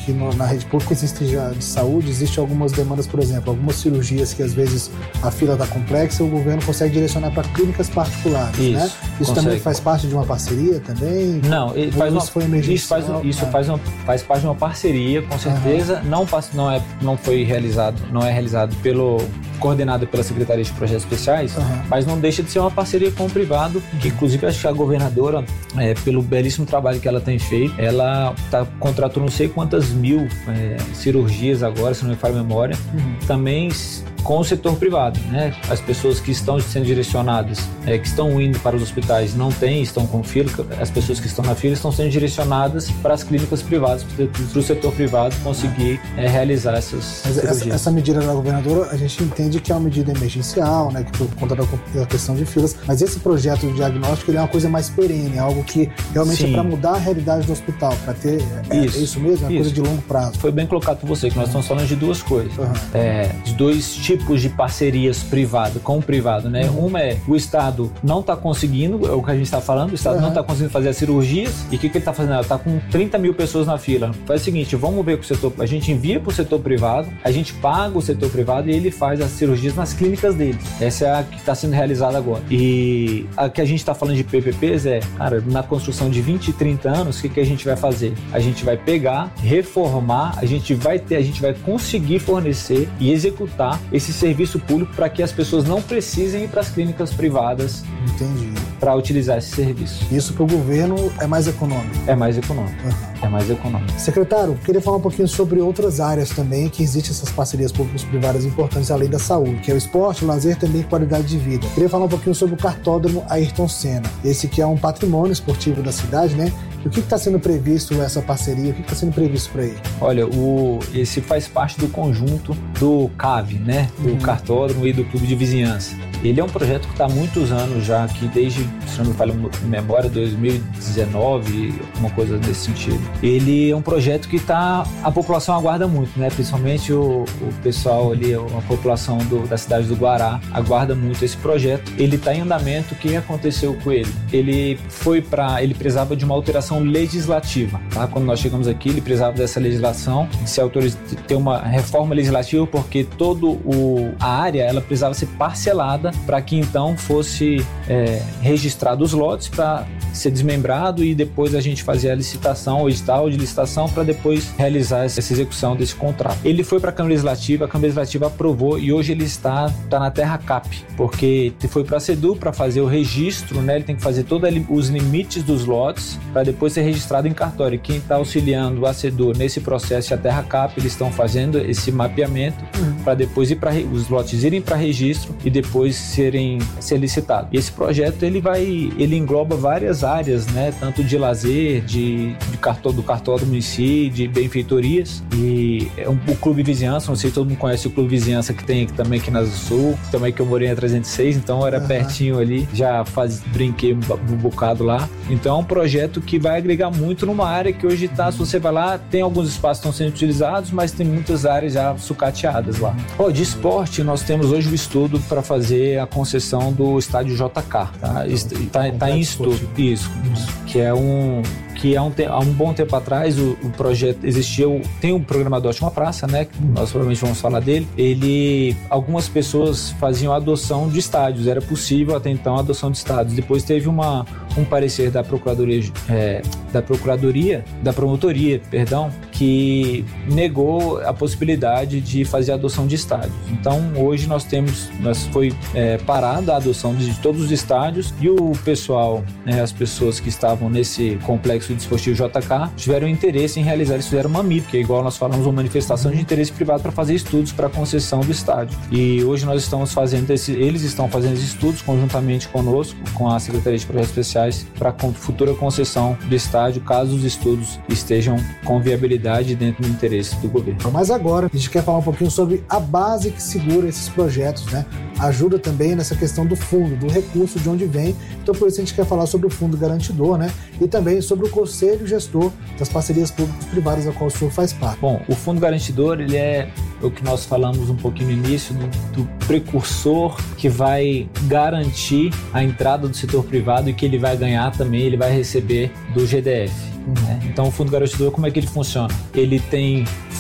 na rede pública existe já de saúde, existem algumas demandas, por exemplo, algumas cirurgias que às vezes a fila está complexa e o governo consegue direcionar para clínicas particulares, isso, né? Isso consegue. Também faz parte de uma parceria também? Não, ele faz uma, foi isso, faz, isso é. faz, uma, faz parte de uma parceria, com certeza. Uhum. Não, não, é, não foi realizado, não é realizado pelo... coordenado pela Secretaria de Projetos Especiais, uhum. mas não deixa de ser uma parceria com o privado, que inclusive acho que a governadora, é, pelo belíssimo trabalho que ela tem feito, ela tá, contratou não sei quantas mil é, cirurgias agora, se não me falha a memória, uhum. também com o setor privado, né? As pessoas que estão sendo direcionadas, é, que estão indo para os hospitais não têm, estão com fila, as pessoas que estão na fila estão sendo direcionadas para as clínicas privadas, para o setor privado conseguir é, realizar essas Mas cirurgias. Essa, essa medida da governadora, a gente entende que é uma medida emergencial, né? Que por conta da, da questão de filas, mas esse projeto de diagnóstico ele é uma coisa mais perene, é algo que realmente Sim. é para mudar a realidade do hospital, para ter, é, isso, é isso mesmo? É uma isso. coisa de longo prazo. Foi bem colocado por você, que nós uhum. estamos falando de duas coisas, uhum. é, de dois tipos tipos de parcerias privado com o privado, né? Uhum. Uma é o Estado não está conseguindo, é o que a gente está falando, o Estado uhum. não está conseguindo fazer as cirurgias, e o que, que ele está fazendo? Ele está com trinta mil pessoas na fila. Faz o seguinte, vamos ver com o setor, a gente envia para o setor privado, a gente paga o setor privado e ele faz as cirurgias nas clínicas dele. Essa é a que está sendo realizada agora. E a que a gente está falando de P P Ps é, cara, na construção de vinte, trinta anos, o que, que a gente vai fazer? A gente vai pegar, reformar, a gente vai ter, a gente vai conseguir fornecer e executar esse serviço público para que as pessoas não precisem ir para as clínicas privadas. Entendi. Para utilizar esse serviço. Isso para o governo é mais econômico? É mais econômico. Uhum. É mais econômico. Secretário, queria falar um pouquinho sobre outras áreas também que existem essas parcerias públicas-privadas importantes além da saúde, que é o esporte, o lazer, também qualidade de vida. Queria falar um pouquinho sobre o cartódromo Ayrton Senna. Esse que é um patrimônio esportivo da cidade, né? E o que está sendo previsto essa parceria? O que está sendo previsto para ele? Olha, o, esse faz parte do conjunto do C A V, né? Do uhum. cartódromo e do clube de vizinhança. Ele é um projeto que está há muitos anos já, que desde, se não me falha a memória, dois mil e dezenove, uma coisa desse sentido. Ele é um projeto que tá, a população aguarda muito, né? Principalmente o, o pessoal ali, a população do, da cidade do Guará, aguarda muito esse projeto. Ele está em andamento. O que aconteceu com ele? Ele foi para, ele precisava de uma alteração legislativa, tá? Quando nós chegamos aqui, ele precisava dessa legislação, de se autorizar, ter uma reforma legislativa, porque toda a área, ela precisava ser parcelada para que então fosse é, registrado os lotes para ser desmembrado e depois a gente fazer a licitação, o edital de licitação para depois realizar essa execução desse contrato. Ele foi para a Câmara Legislativa, a Câmara Legislativa aprovou e hoje ele está, está na Terra Cap, porque foi para a SEDU para fazer o registro, né? Ele tem que fazer todos os limites dos lotes para depois ser registrado em cartório. Quem está auxiliando a SEDU nesse processo é a Terra Cap, eles estão fazendo esse mapeamento uhum. para depois ir para os lotes irem para registro e depois serem ser licitados. E esse projeto ele vai, ele engloba várias áreas, né? Tanto de lazer, de, de cartó, do cartódromo em si, de benfeitorias e é um, o Clube Vizinhança, não sei se todo mundo conhece o Clube Vizinhança que tem aqui, também aqui na Zona Sul, também que eu morei na trezentos e seis, então era uhum. pertinho ali, já faz, brinquei um, um bocado lá. Então é um projeto que vai agregar muito numa área que hoje está, se você vai lá, tem alguns espaços que estão sendo utilizados, mas tem muitas áreas já sucateadas lá. Oh, de esporte, nós temos hoje o estudo para fazer a concessão do estádio J K, tá? Está tá em estudo, isso, que é um... que há um, te- há um bom tempo atrás o, o projeto existiu, tem um programa do Ótima Praça, né, que nós provavelmente vamos falar dele. Ele, algumas pessoas faziam adoção de estádios, era possível até então a adoção de estádios. Depois teve uma, um parecer da Procuradoria, é, da Procuradoria, da Promotoria, perdão, que negou a possibilidade de fazer a adoção de estádios. Então hoje nós temos, nós foi é, parada a adoção de todos os estádios e o pessoal, né, as pessoas que estavam nesse complexo desportivo J K tiveram interesse em realizar, eles fizeram uma M I P, que é igual nós falamos, uma manifestação de interesse privado para fazer estudos para a concessão do estádio. E hoje nós estamos fazendo, esse, eles estão fazendo esses estudos conjuntamente conosco, com a Secretaria de Projetos Especiais, para a futura concessão do estádio, caso os estudos estejam com viabilidade dentro do interesse do governo. Mas agora a gente quer falar um pouquinho sobre a base que segura esses projetos, né? Ajuda também nessa questão do fundo, do recurso, de onde vem. Então por isso a gente quer falar sobre o fundo garantidor, né? E também sobre o conselho gestor das parcerias públicas-privadas, da qual o senhor faz parte. Bom, o fundo garantidor, ele é o que nós falamos um pouquinho no início, do, do precursor que vai garantir a entrada do setor privado e que ele vai ganhar também, ele vai receber do G D F. Uhum. Então o fundo garantidor, como é que ele funciona? Ele tem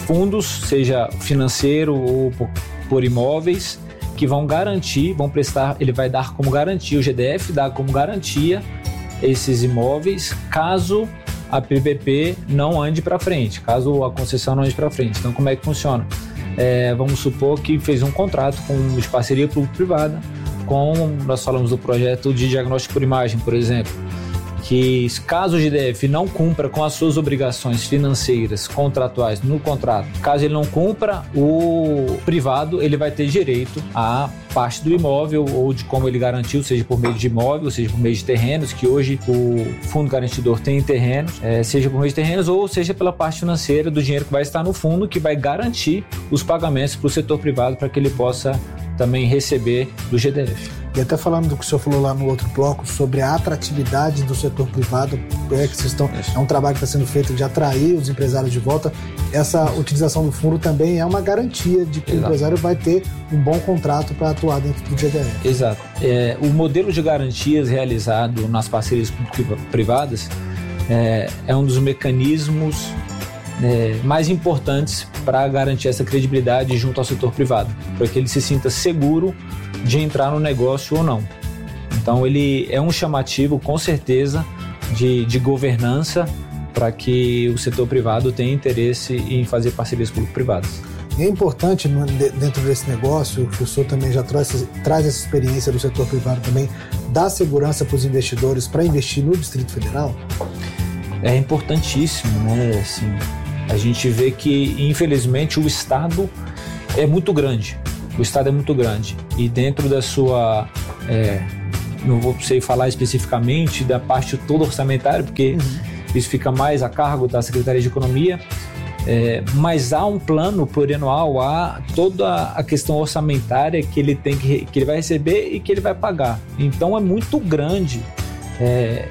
fundos, seja financeiro ou por, por imóveis, que vão garantir, vão prestar, ele vai dar como garantia, o G D F dá como garantia esses imóveis, caso a P P P não ande para frente, caso a concessão não ande para frente. Então, como é que funciona? É, vamos supor que fez um contrato com, de parceria público-privada, com, nós falamos do projeto de diagnóstico por imagem, por exemplo, que caso o G D F não cumpra com as suas obrigações financeiras, contratuais no contrato, caso ele não cumpra, o privado ele vai ter direito à parte do imóvel ou de como ele garantiu, seja por meio de imóvel, seja por meio de terrenos, que hoje o fundo garantidor tem terrenos, é, seja por meio de terrenos ou seja pela parte financeira do dinheiro que vai estar no fundo, que vai garantir os pagamentos para o setor privado para que ele possa também receber do G D F. E até falando do que o senhor falou lá no outro bloco sobre a atratividade do setor privado, é, que vocês estão, é um trabalho que está sendo feito de atrair os empresários de volta. Essa utilização do fundo também é uma garantia de que Exato. O empresário vai ter um bom contrato para atuar dentro do G D F. Exato. É, o modelo de garantias realizado nas parcerias privadas é, é um dos mecanismos é, mais importantes para garantir essa credibilidade junto ao setor privado, para que ele se sinta seguro de entrar no negócio ou não. Então ele é um chamativo, com certeza, de, de governança para que o setor privado tenha interesse em fazer parcerias público-privadas. E é importante dentro desse negócio, que o senhor também já traz, traz essa experiência do setor privado também, dar segurança para os investidores para investir no Distrito Federal? É importantíssimo, né? Assim, a gente vê que, infelizmente, o Estado é muito grande. O Estado é muito grande e dentro da sua, é, não vou sei falar especificamente da parte toda orçamentária, porque uhum. isso fica mais a cargo da Secretaria de Economia, é, mas há um plano plurianual, há toda a questão orçamentária que ele tem que, que ele vai receber e que ele vai pagar. Então é muito grande é,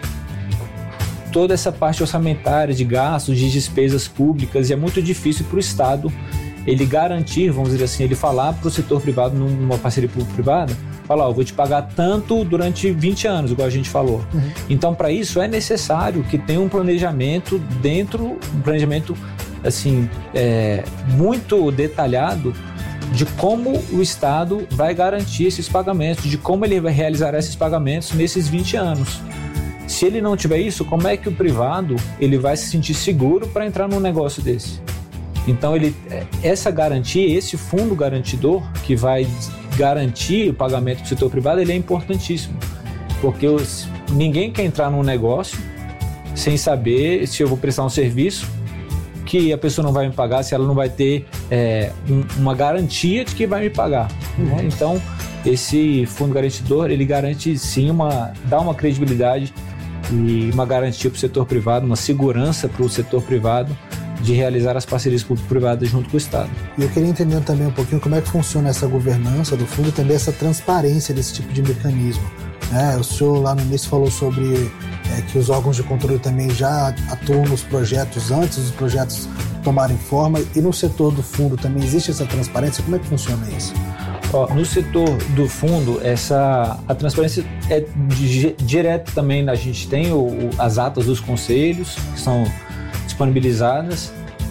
toda essa parte orçamentária de gastos, de despesas públicas, e é muito difícil para o Estado ele garantir, vamos dizer assim, ele falar para o setor privado numa parceria público-privada, falar, ó, eu vou te pagar tanto durante vinte anos, igual a gente falou. Uhum. Então, para isso é necessário que tenha um planejamento dentro, um planejamento assim, é, muito detalhado de como o Estado vai garantir esses pagamentos, de como ele vai realizar esses pagamentos nesses vinte anos. Se ele não tiver isso, como é que o privado ele vai se sentir seguro para entrar num negócio desse? Então, ele, essa garantia, esse fundo garantidor que vai garantir o pagamento do setor privado, ele é importantíssimo, porque os, ninguém quer entrar num negócio sem saber se eu vou prestar um serviço que a pessoa não vai me pagar, se ela não vai ter é, um, uma garantia de que vai me pagar. Uhum. Né? Então, esse fundo garantidor, ele garante sim, uma, dá uma credibilidade e uma garantia para o setor privado, uma segurança para o setor privado de realizar as parcerias público-privadas junto com o Estado. E eu queria entender também um pouquinho como é que funciona essa governança do fundo e também essa transparência desse tipo de mecanismo. É, o senhor lá no início falou sobre é, que os órgãos de controle também já atuam nos projetos antes dos projetos tomarem forma, e no setor do fundo também existe essa transparência. Como é que funciona isso? Ó, no setor do fundo, essa, a transparência é di- direto também. A gente tem o, o, as atas dos conselhos, que são disponibilizadas,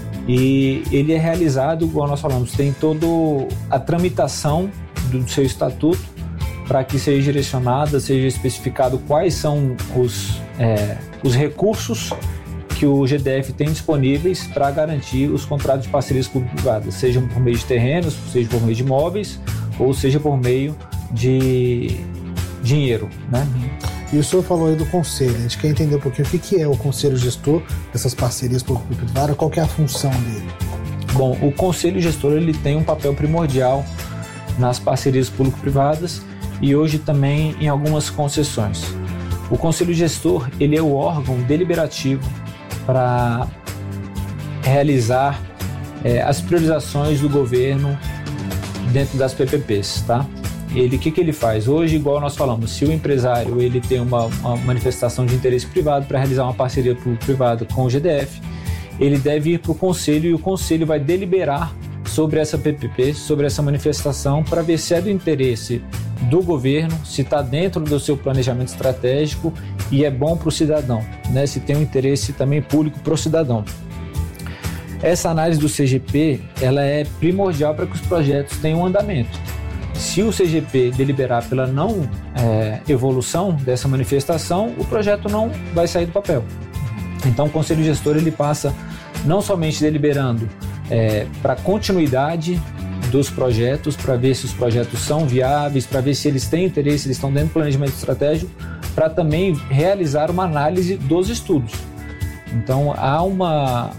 e ele é realizado, igual nós falamos, tem toda a tramitação do seu estatuto para que seja direcionada, seja especificado quais são os, é, os recursos que o G D F tem disponíveis para garantir os contratos de parcerias público-privadas, seja por meio de terrenos, seja por meio de imóveis, ou seja por meio de dinheiro, né? E o senhor falou aí do conselho, a gente quer entender um pouquinho o que é o conselho gestor dessas parcerias público-privadas, qual que é a função dele? Bom, o conselho gestor ele tem um papel primordial nas parcerias público-privadas e hoje também em algumas concessões. O conselho gestor ele é o órgão deliberativo para realizar é, as priorizações do governo dentro das P P Ps, tá? Ele, o que, que ele faz? Hoje, igual nós falamos, se o empresário ele tem uma, uma manifestação de interesse privado para realizar uma parceria público-privada com o G D F, ele deve ir para o conselho e o conselho vai deliberar sobre essa P P P, sobre essa manifestação, para ver se é do interesse do governo, se está dentro do seu planejamento estratégico e é bom para o cidadão, né? Se tem um interesse também público para o cidadão. Essa análise do C G P, ela é primordial para que os projetos tenham um andamento. Se o C G P deliberar pela não é, evolução dessa manifestação, o projeto não vai sair do papel. Então o Conselho Gestor ele passa não somente deliberando é, para continuidade dos projetos, para ver se os projetos são viáveis, para ver se eles têm interesse, eles estão dentro do planejamento estratégico, para também realizar uma análise dos estudos. Então há uma,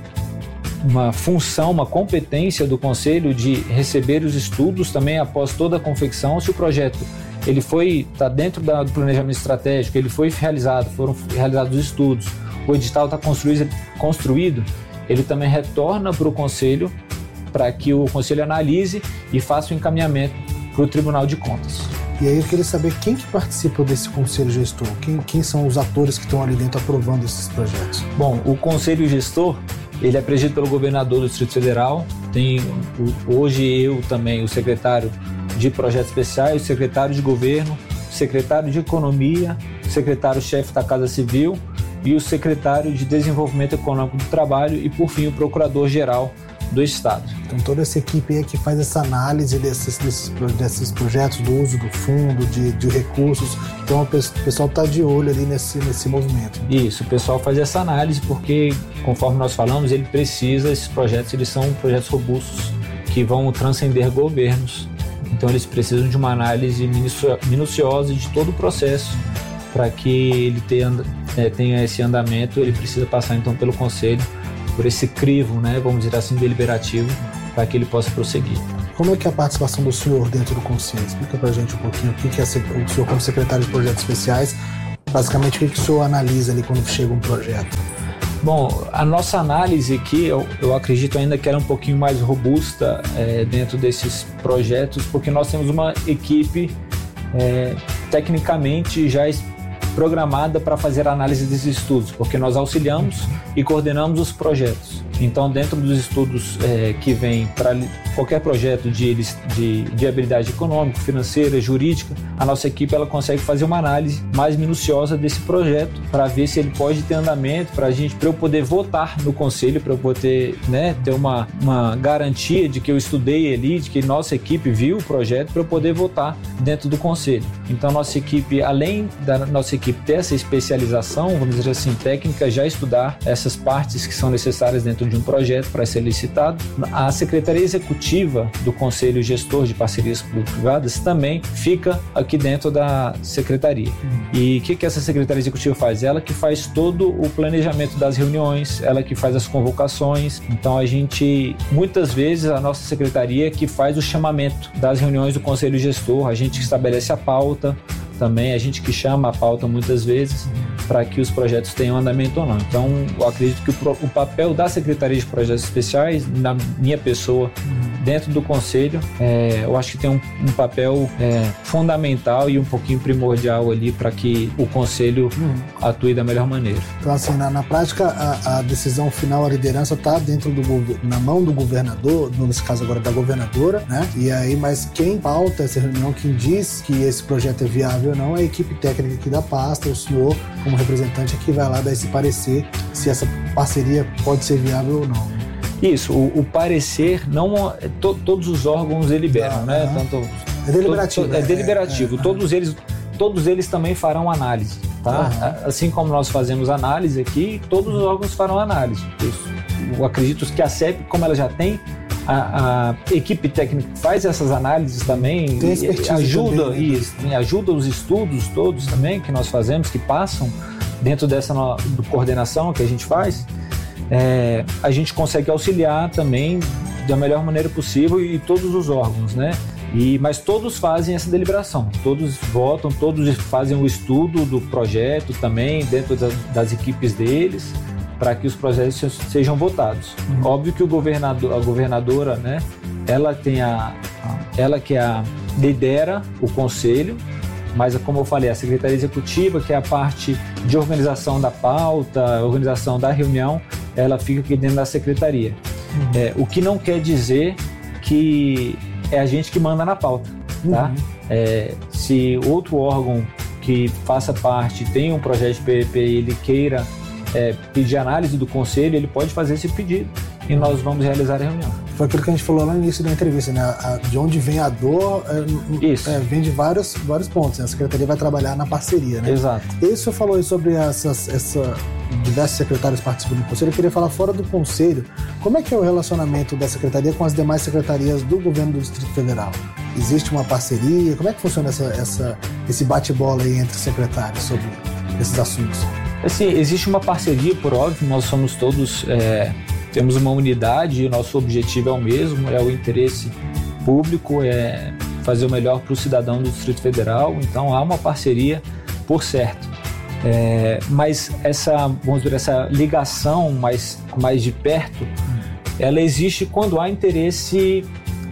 uma função, uma competência do Conselho de receber os estudos também após toda a confecção. Se o projeto ele foi, está dentro da, do planejamento estratégico, ele foi realizado, foram realizados os estudos, o edital está construído, construído, ele também retorna para o Conselho para que o Conselho analise e faça o encaminhamento para o Tribunal de Contas. E aí eu queria saber quem que participa desse Conselho Gestor, quem, quem são os atores que estão ali dentro aprovando esses projetos? Bom, o Conselho Gestor, ele é presidido pelo governador do Distrito Federal, tem hoje eu também, o secretário de Projetos Especiais, o secretário de Governo, o secretário de Economia, o secretário-chefe da Casa Civil e o secretário de Desenvolvimento Econômico do Trabalho e, por fim, o procurador-geral do Estado. Então toda essa equipe aí que faz essa análise desses, desses, desses projetos, do uso do fundo, de, de recursos, então o pessoal está de olho ali nesse, nesse movimento. Isso, o pessoal faz essa análise porque, conforme nós falamos, ele precisa, esses projetos, eles são projetos robustos que vão transcender governos, então eles precisam de uma análise minuciosa de todo o processo para que ele tenha, é, tenha esse andamento, ele precisa passar então pelo Conselho, por esse crivo, né, vamos dizer assim, deliberativo, para que ele possa prosseguir. Como é que é a participação do senhor dentro do Conselho? Explica para a gente um pouquinho o que é o senhor como secretário de Projetos Especiais, basicamente o que, que o senhor analisa ali quando chega um projeto? Bom, a nossa análise aqui, eu, eu acredito ainda que ela é um pouquinho mais robusta é, dentro desses projetos, porque nós temos uma equipe é, tecnicamente já programada para fazer a análise desses estudos, porque nós auxiliamos e coordenamos os projetos. Então, dentro dos estudos é, que vêm para qualquer projeto de, de viabilidade econômica, financeira, jurídica, a nossa equipe ela consegue fazer uma análise mais minuciosa desse projeto para ver se ele pode ter andamento, para a gente, para eu poder votar no Conselho, para eu poder, né, ter uma, uma garantia de que eu estudei ali, de que nossa equipe viu o projeto, para eu poder votar dentro do Conselho. Então, nossa equipe, além da nossa equipe ter essa especialização, vamos dizer assim, técnica, já estudar essas partes que são necessárias dentro de um projeto para ser licitado, a Secretaria Executiva do Conselho Gestor de Parcerias Público-Privadas também fica aqui dentro da Secretaria. E o que, que essa Secretaria Executiva faz? Ela que faz todo o planejamento das reuniões, ela que faz as convocações. Então a gente, muitas vezes, a nossa Secretaria que faz o chamamento das reuniões do Conselho Gestor, a gente que estabelece a pauta, também a gente que chama a pauta muitas vezes para que os projetos tenham andamento ou não. Então, eu acredito que o, o papel da Secretaria de Projetos Especiais, na minha pessoa, dentro do Conselho, é, eu acho que tem um, um papel é, fundamental e um pouquinho primordial ali para que o Conselho uhum. atue da melhor maneira. Então, assim, na, na prática, a, a decisão final, a liderança está dentro do na mão do governador, nesse caso agora da governadora, né? E aí, mas quem pauta essa reunião, quem diz que esse projeto é viável ou não, é a equipe técnica aqui da pasta, o senhor, como representante, aqui vai lá dar esse parecer se essa parceria pode ser viável ou não. Isso, o, o parecer, não, to, todos os órgãos deliberam, ah, né? Tanto, é deliberativo. To, to, é deliberativo, é, é, todos, é. Eles, todos eles também farão análise, tá? Uhum. Assim como nós fazemos análise aqui, todos os órgãos farão análise. Eu, eu acredito que a C E P, como ela já tem, A, a equipe técnica faz essas análises também, e ajuda, também, né? isso, ajuda os estudos todos também que nós fazemos, que passam dentro dessa no, do coordenação que a gente faz. É, a gente consegue auxiliar também da melhor maneira possível e todos os órgãos, né? E, mas todos fazem essa deliberação, todos votam, todos fazem o estudo do projeto também dentro das, das equipes deles, para que os projetos sejam votados. Uhum. Óbvio que o governador, a governadora, né, ela tem a, ela que a lidera o conselho, mas como eu falei, a Secretaria Executiva, que é a parte de organização da pauta, organização da reunião, ela fica aqui dentro da secretaria. Uhum. É, o que não quer dizer que é a gente que manda na pauta, tá? Uhum. É, se outro órgão que faça parte tem um projeto de P P P e ele queira É, pedir análise do conselho, ele pode fazer esse pedido e nós vamos realizar a reunião. Foi aquilo que a gente falou lá no início da entrevista, né? A, de onde vem a dor, é, Isso. É, vem de vários, vários pontos, né? A Secretaria vai trabalhar na parceria, né? Exato. E o senhor falou aí sobre essas, essa, diversos secretários participando do Conselho. Eu queria falar fora do Conselho, como é que é o relacionamento da Secretaria com as demais secretarias do Governo do Distrito Federal? Existe uma parceria? Como é que funciona essa, essa, esse bate-bola aí entre secretários sobre esses assuntos? Assim, existe uma parceria, por óbvio, nós somos todos... É... Temos uma unidade e o nosso objetivo é o mesmo, é o interesse público, é fazer o melhor para o cidadão do Distrito Federal, então há uma parceria, por certo. É, mas essa, vamos dizer, essa ligação mais, mais de perto, ela existe quando há interesse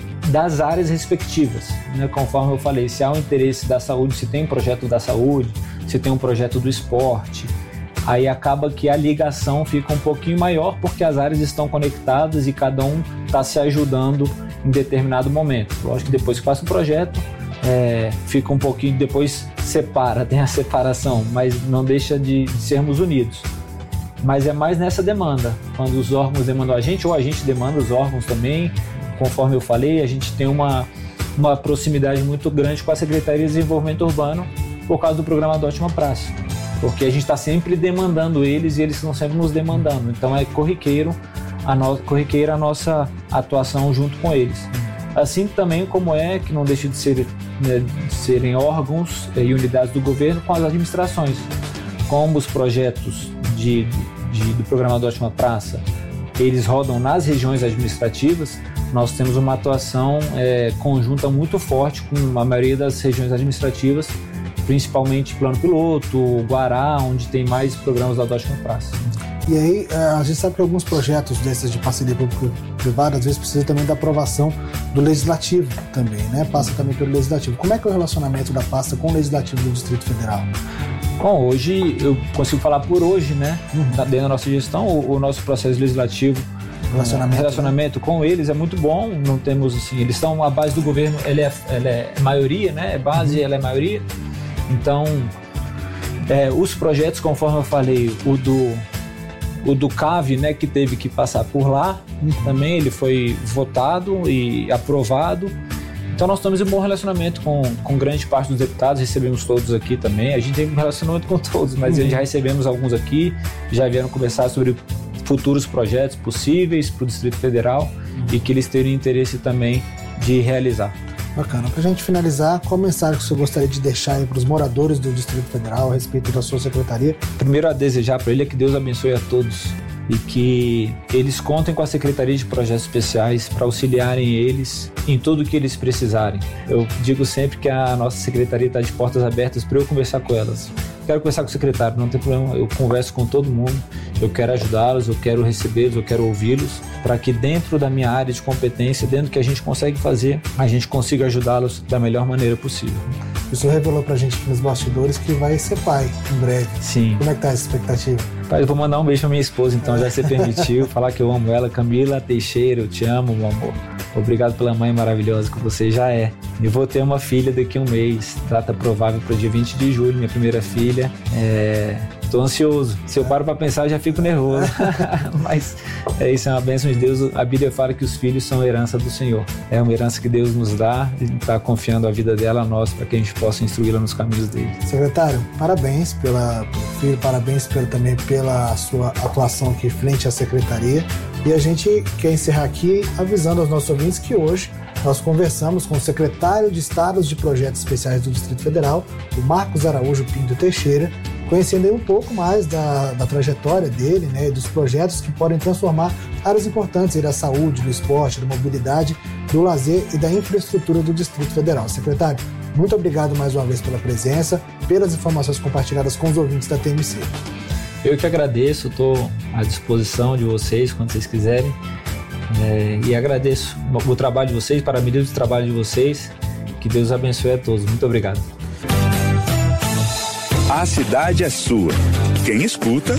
das áreas respectivas, né? Conforme eu falei, se há um interesse da saúde, se tem um projeto da saúde, se tem um projeto do esporte, aí acaba que a ligação fica um pouquinho maior porque as áreas estão conectadas e cada um está se ajudando em determinado momento. Lógico que depois que passa o projeto, é, fica um pouquinho, depois separa, tem a separação, mas não deixa de, de sermos unidos. Mas é mais nessa demanda, quando os órgãos demandam a gente, ou a gente demanda os órgãos também. Conforme eu falei, a gente tem uma, uma proximidade muito grande com a Secretaria de Desenvolvimento Urbano por causa do programa Adote uma Praça. Porque a gente está sempre demandando eles e eles estão sempre nos demandando. Então é corriqueiro a, no, corriqueira a nossa atuação junto com eles. Assim também como é, que não deixa de, ser, né, de serem órgãos e unidades do governo com as administrações. Como os projetos de, de, do programa Adote uma Praça, eles rodam nas regiões administrativas, nós temos uma atuação é, conjunta muito forte com a maioria das regiões administrativas, principalmente Plano Piloto, Guará, onde tem mais programas da Adote uma Praça. E aí, a gente sabe que alguns projetos desses de parceria público-privada, às vezes precisa também da aprovação do Legislativo também, né? Passa também pelo Legislativo. Como é que é o relacionamento da pasta com o Legislativo do Distrito Federal? Bom, hoje, eu consigo falar por hoje, né? Uhum. Dentro da nossa gestão, o, o nosso processo legislativo, relacionamento, relacionamento né? com eles é muito bom. Não temos, assim, eles estão, a base do governo, ela é, ela é maioria, né? É base, uhum. ela é maioria. Então, é, os projetos, conforme eu falei, o do, o do C A V, né, que teve que passar por lá, também ele foi votado e aprovado. Então nós temos um bom relacionamento com, com grande parte dos deputados, recebemos todos aqui também. A gente tem um relacionamento com todos, mas uhum. já recebemos alguns aqui, já vieram conversar sobre futuros projetos possíveis para o Distrito Federal uhum. e que eles teriam interesse também de realizar. Bacana. Para a gente finalizar, qual mensagem que você gostaria de deixar aí para os moradores do Distrito Federal a respeito da sua secretaria? Primeiro a desejar para ele é que Deus abençoe a todos e que eles contem com a Secretaria de Projetos Especiais para auxiliarem eles em tudo o que eles precisarem. Eu digo sempre que a nossa secretaria está de portas abertas para eu conversar com elas. Quero conversar com o secretário, não tem problema, eu converso com todo mundo, eu quero ajudá-los, eu quero recebê-los, eu quero ouvi-los, para que dentro da minha área de competência, dentro do que a gente consegue fazer, a gente consiga ajudá-los da melhor maneira possível. O senhor revelou pra gente aqui nos bastidores que vai ser pai em breve. Sim. Como é que tá essa expectativa? Pai, eu vou mandar um beijo pra minha esposa, então, já se permitiu, falar que eu amo ela. Camila Teixeira, eu te amo, meu amor. Obrigado pela mãe maravilhosa que você já é. Eu vou ter uma filha daqui a um mês, data provável para o dia vinte de julho, minha primeira filha. É... Tô ansioso. Se eu paro para pensar, eu já fico nervoso. Mas é isso, é uma bênção de Deus. A Bíblia fala que os filhos são herança do Senhor. É uma herança que Deus nos dá e está confiando a vida dela a nós para que a gente possa instruí-la nos caminhos dele. Secretário, parabéns pela, pelo filho, parabéns pelo, também pela sua atuação aqui frente à secretaria. E a gente quer encerrar aqui avisando aos nossos ouvintes que hoje nós conversamos com o secretário de Estado de Projetos Especiais do Distrito Federal, o Marcos Araújo Pinto Teixeira, conhecendo aí um pouco mais da, da trajetória dele, né, e dos projetos que podem transformar áreas importantes aí da saúde, do esporte, da mobilidade, do lazer e da infraestrutura do Distrito Federal. Secretário, muito obrigado mais uma vez pela presença, pelas informações compartilhadas com os ouvintes da T M C. Eu que agradeço, estou à disposição de vocês quando vocês quiserem. É, e agradeço o trabalho de vocês, parabenizo o trabalho de vocês, que Deus abençoe a todos. Muito obrigado. A cidade é sua. Quem escuta,